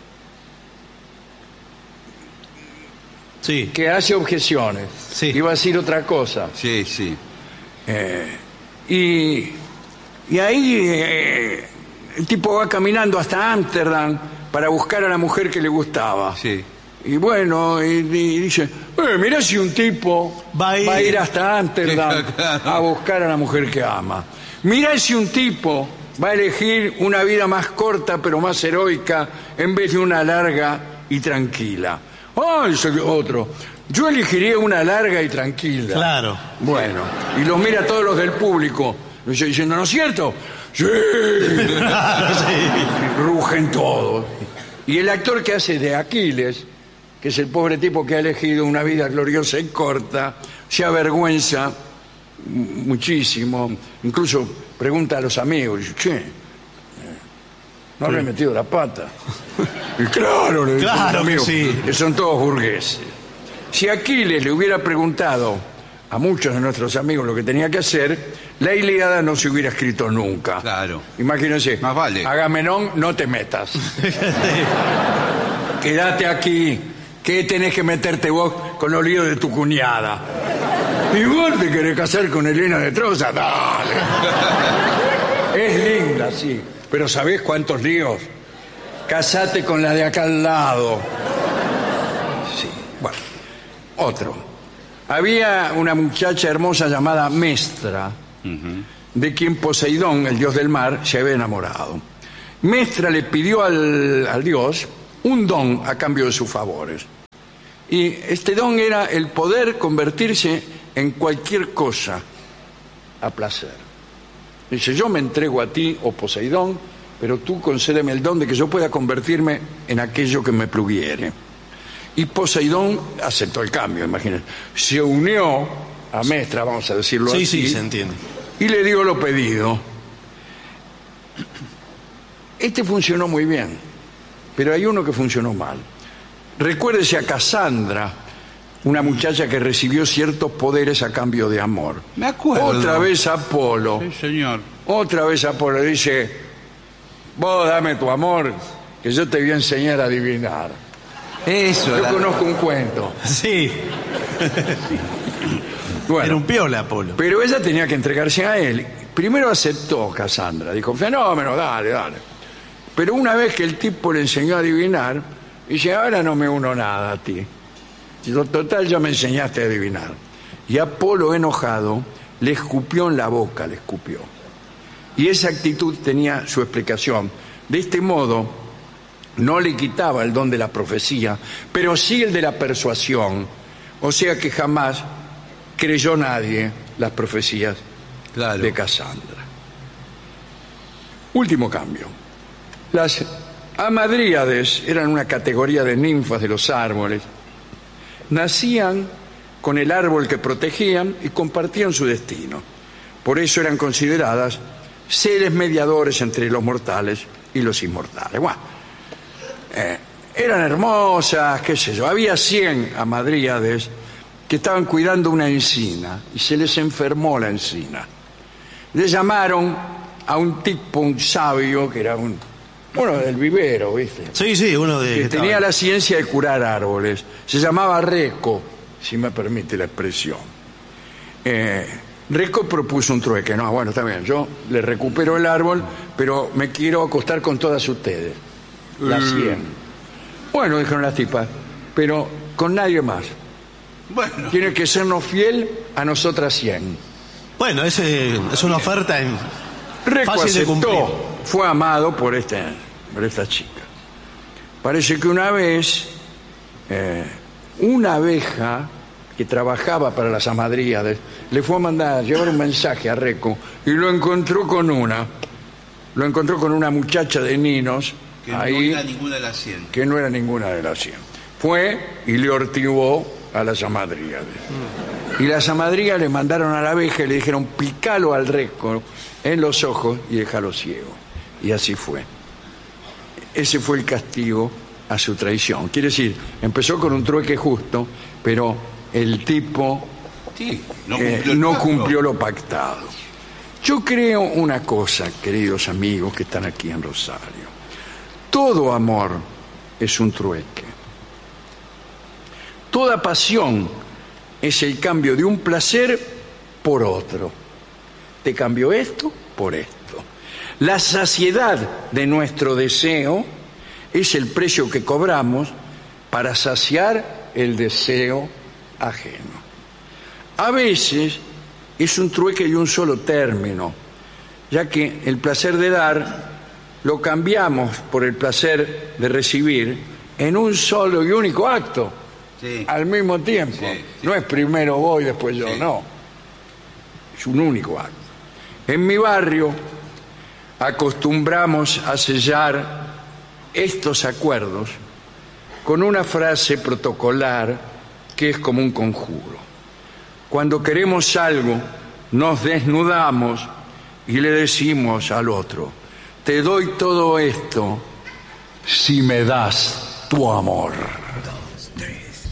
[SPEAKER 2] sí.
[SPEAKER 1] que hace objeciones.
[SPEAKER 2] Sí.
[SPEAKER 1] Iba a decir otra cosa.
[SPEAKER 3] Sí, sí.
[SPEAKER 1] Eh, y, y ahí eh, el tipo va caminando hasta Ámsterdam para buscar a la mujer que le gustaba.
[SPEAKER 3] Sí.
[SPEAKER 1] Y bueno, y, y dice, eh, mirá si un tipo va a ir, va a ir hasta Ámsterdam a buscar a la mujer que ama. Mirá si un tipo va a elegir una vida más corta pero más heroica en vez de una larga y tranquila. Ah, dice otro, yo elegiría una larga y tranquila.
[SPEAKER 2] Claro.
[SPEAKER 1] Bueno, y los mira a todos los del público, diciendo, ¿no es cierto? Sí.
[SPEAKER 2] Claro, sí.
[SPEAKER 1] Rugen todos. Y el actor que hace de Aquiles, que es el pobre tipo que ha elegido una vida gloriosa y corta, se avergüenza muchísimo, incluso pregunta a los amigos, dice, che, no le he metido la pata. Y claro, le
[SPEAKER 2] claro
[SPEAKER 1] a los amigos,
[SPEAKER 2] que sí.
[SPEAKER 1] que son todos burgueses. Si Aquiles le hubiera preguntado a muchos de nuestros amigos lo que tenía que hacer, la Ilíada no se hubiera escrito nunca.
[SPEAKER 3] Claro.
[SPEAKER 1] Imagínense,
[SPEAKER 3] más vale.
[SPEAKER 1] Agamenón, no te metas. Quédate aquí. ¿Qué tenés que meterte vos con los líos de tu cuñada? ¿Y vos te querés casar con Elena de Troya? Dale. Es linda, sí, pero ¿sabés cuántos líos? Casate con la de acá al lado. Sí, bueno. Otro. Había una muchacha hermosa llamada Mestra, uh-huh. de quien Poseidón, el dios del mar, se había enamorado. Mestra le pidió al, al dios un don a cambio de sus favores. Y este don era el poder convertirse en cualquier cosa a placer. Dice, yo me entrego a ti, oh Poseidón, pero tú concédeme el don de que yo pueda convertirme en aquello que me pluguiere. Y Poseidón aceptó el cambio, imagínense. Se unió a Mestra, vamos a decirlo
[SPEAKER 2] sí,
[SPEAKER 1] así.
[SPEAKER 2] Sí, sí, se entiende.
[SPEAKER 1] Y le dio lo pedido. Este funcionó muy bien, pero hay uno que funcionó mal. Recuérdese a Casandra, una muchacha que recibió ciertos poderes a cambio de amor.
[SPEAKER 3] Me acuerdo.
[SPEAKER 1] Otra vez Apolo.
[SPEAKER 3] Sí, señor.
[SPEAKER 1] Otra vez Apolo dice, vos dame tu amor, que yo te voy a enseñar a adivinar.
[SPEAKER 3] Eso.
[SPEAKER 1] Yo
[SPEAKER 3] la...
[SPEAKER 1] conozco un cuento.
[SPEAKER 2] Sí.
[SPEAKER 1] Bueno,
[SPEAKER 2] era un piola, Apolo.
[SPEAKER 1] Pero ella tenía que entregarse a él. Primero aceptó Casandra, dijo, fenómeno, dale, dale. Pero una vez que el tipo le enseñó a adivinar, dice, ahora no me uno nada a ti. Total, ya me enseñaste a adivinar. Y Apolo, enojado, le escupió en la boca, le escupió. Y esa actitud tenía su explicación. De este modo, no le quitaba el don de la profecía, pero sí el de la persuasión. O sea que jamás creyó nadie las profecías claro. de Casandra. Último cambio. Las hamadríades eran una categoría de ninfas de los árboles. Nacían con el árbol que protegían y compartían su destino. Por eso eran consideradas seres mediadores entre los mortales y los inmortales. Bueno, eh, eran hermosas, qué sé yo. Había cien hamadríades que estaban cuidando una encina y se les enfermó la encina. Le llamaron a un tipo, un sabio, que era un... uno del vivero, ¿viste?
[SPEAKER 2] Sí, sí, uno de...
[SPEAKER 1] Que tenía la ciencia de curar árboles. Se llamaba Reco, si me permite la expresión. Eh, Reco propuso un trueque. No, bueno, está bien, yo le recupero el árbol, pero me quiero acostar con todas ustedes. Las cien. Bueno, dijeron las tipas, pero con nadie más. Bueno. Tiene que sernos fiel a nosotras cien.
[SPEAKER 2] Bueno, ese es una oferta en...
[SPEAKER 1] Reco
[SPEAKER 2] fácil de cumplir.
[SPEAKER 1] aceptó, fue amado por, este, por esta chica. Parece que una vez eh, una abeja que trabajaba para las hamadríades le fue a mandar, llevar un mensaje a Reco y lo encontró con una, lo encontró con una muchacha de Ninos,
[SPEAKER 3] que
[SPEAKER 1] ahí,
[SPEAKER 3] no era ninguna de las cien.
[SPEAKER 1] Que no era ninguna de las cien. Fue y le ortivó a las hamadríades. Mm. Y las hamadríades le mandaron a la abeja y le dijeron, picalo al Reco en los ojos y déjalo ciego. Y así fue. Ese fue el castigo a su traición. Quiere decir, empezó con un trueque justo, pero el tipo
[SPEAKER 3] sí, no,
[SPEAKER 1] eh,
[SPEAKER 3] cumplió,
[SPEAKER 1] no cumplió lo pactado. Yo creo una cosa, queridos amigos que están aquí en Rosario. Todo amor es un trueque. Toda pasión es el cambio de un placer por otro. Te cambio esto por esto. La saciedad de nuestro deseo es el precio que cobramos para saciar el deseo ajeno. A veces es un trueque de un solo término, ya que el placer de dar lo cambiamos por el placer de recibir en un solo y único acto, sí. al mismo tiempo. Sí, sí. No es primero voy, después yo, sí. no. Es un único acto. En mi barrio acostumbramos a sellar estos acuerdos con una frase protocolar que es como un conjuro. Cuando queremos algo, nos desnudamos y le decimos al otro, te doy todo esto si me das tu amor.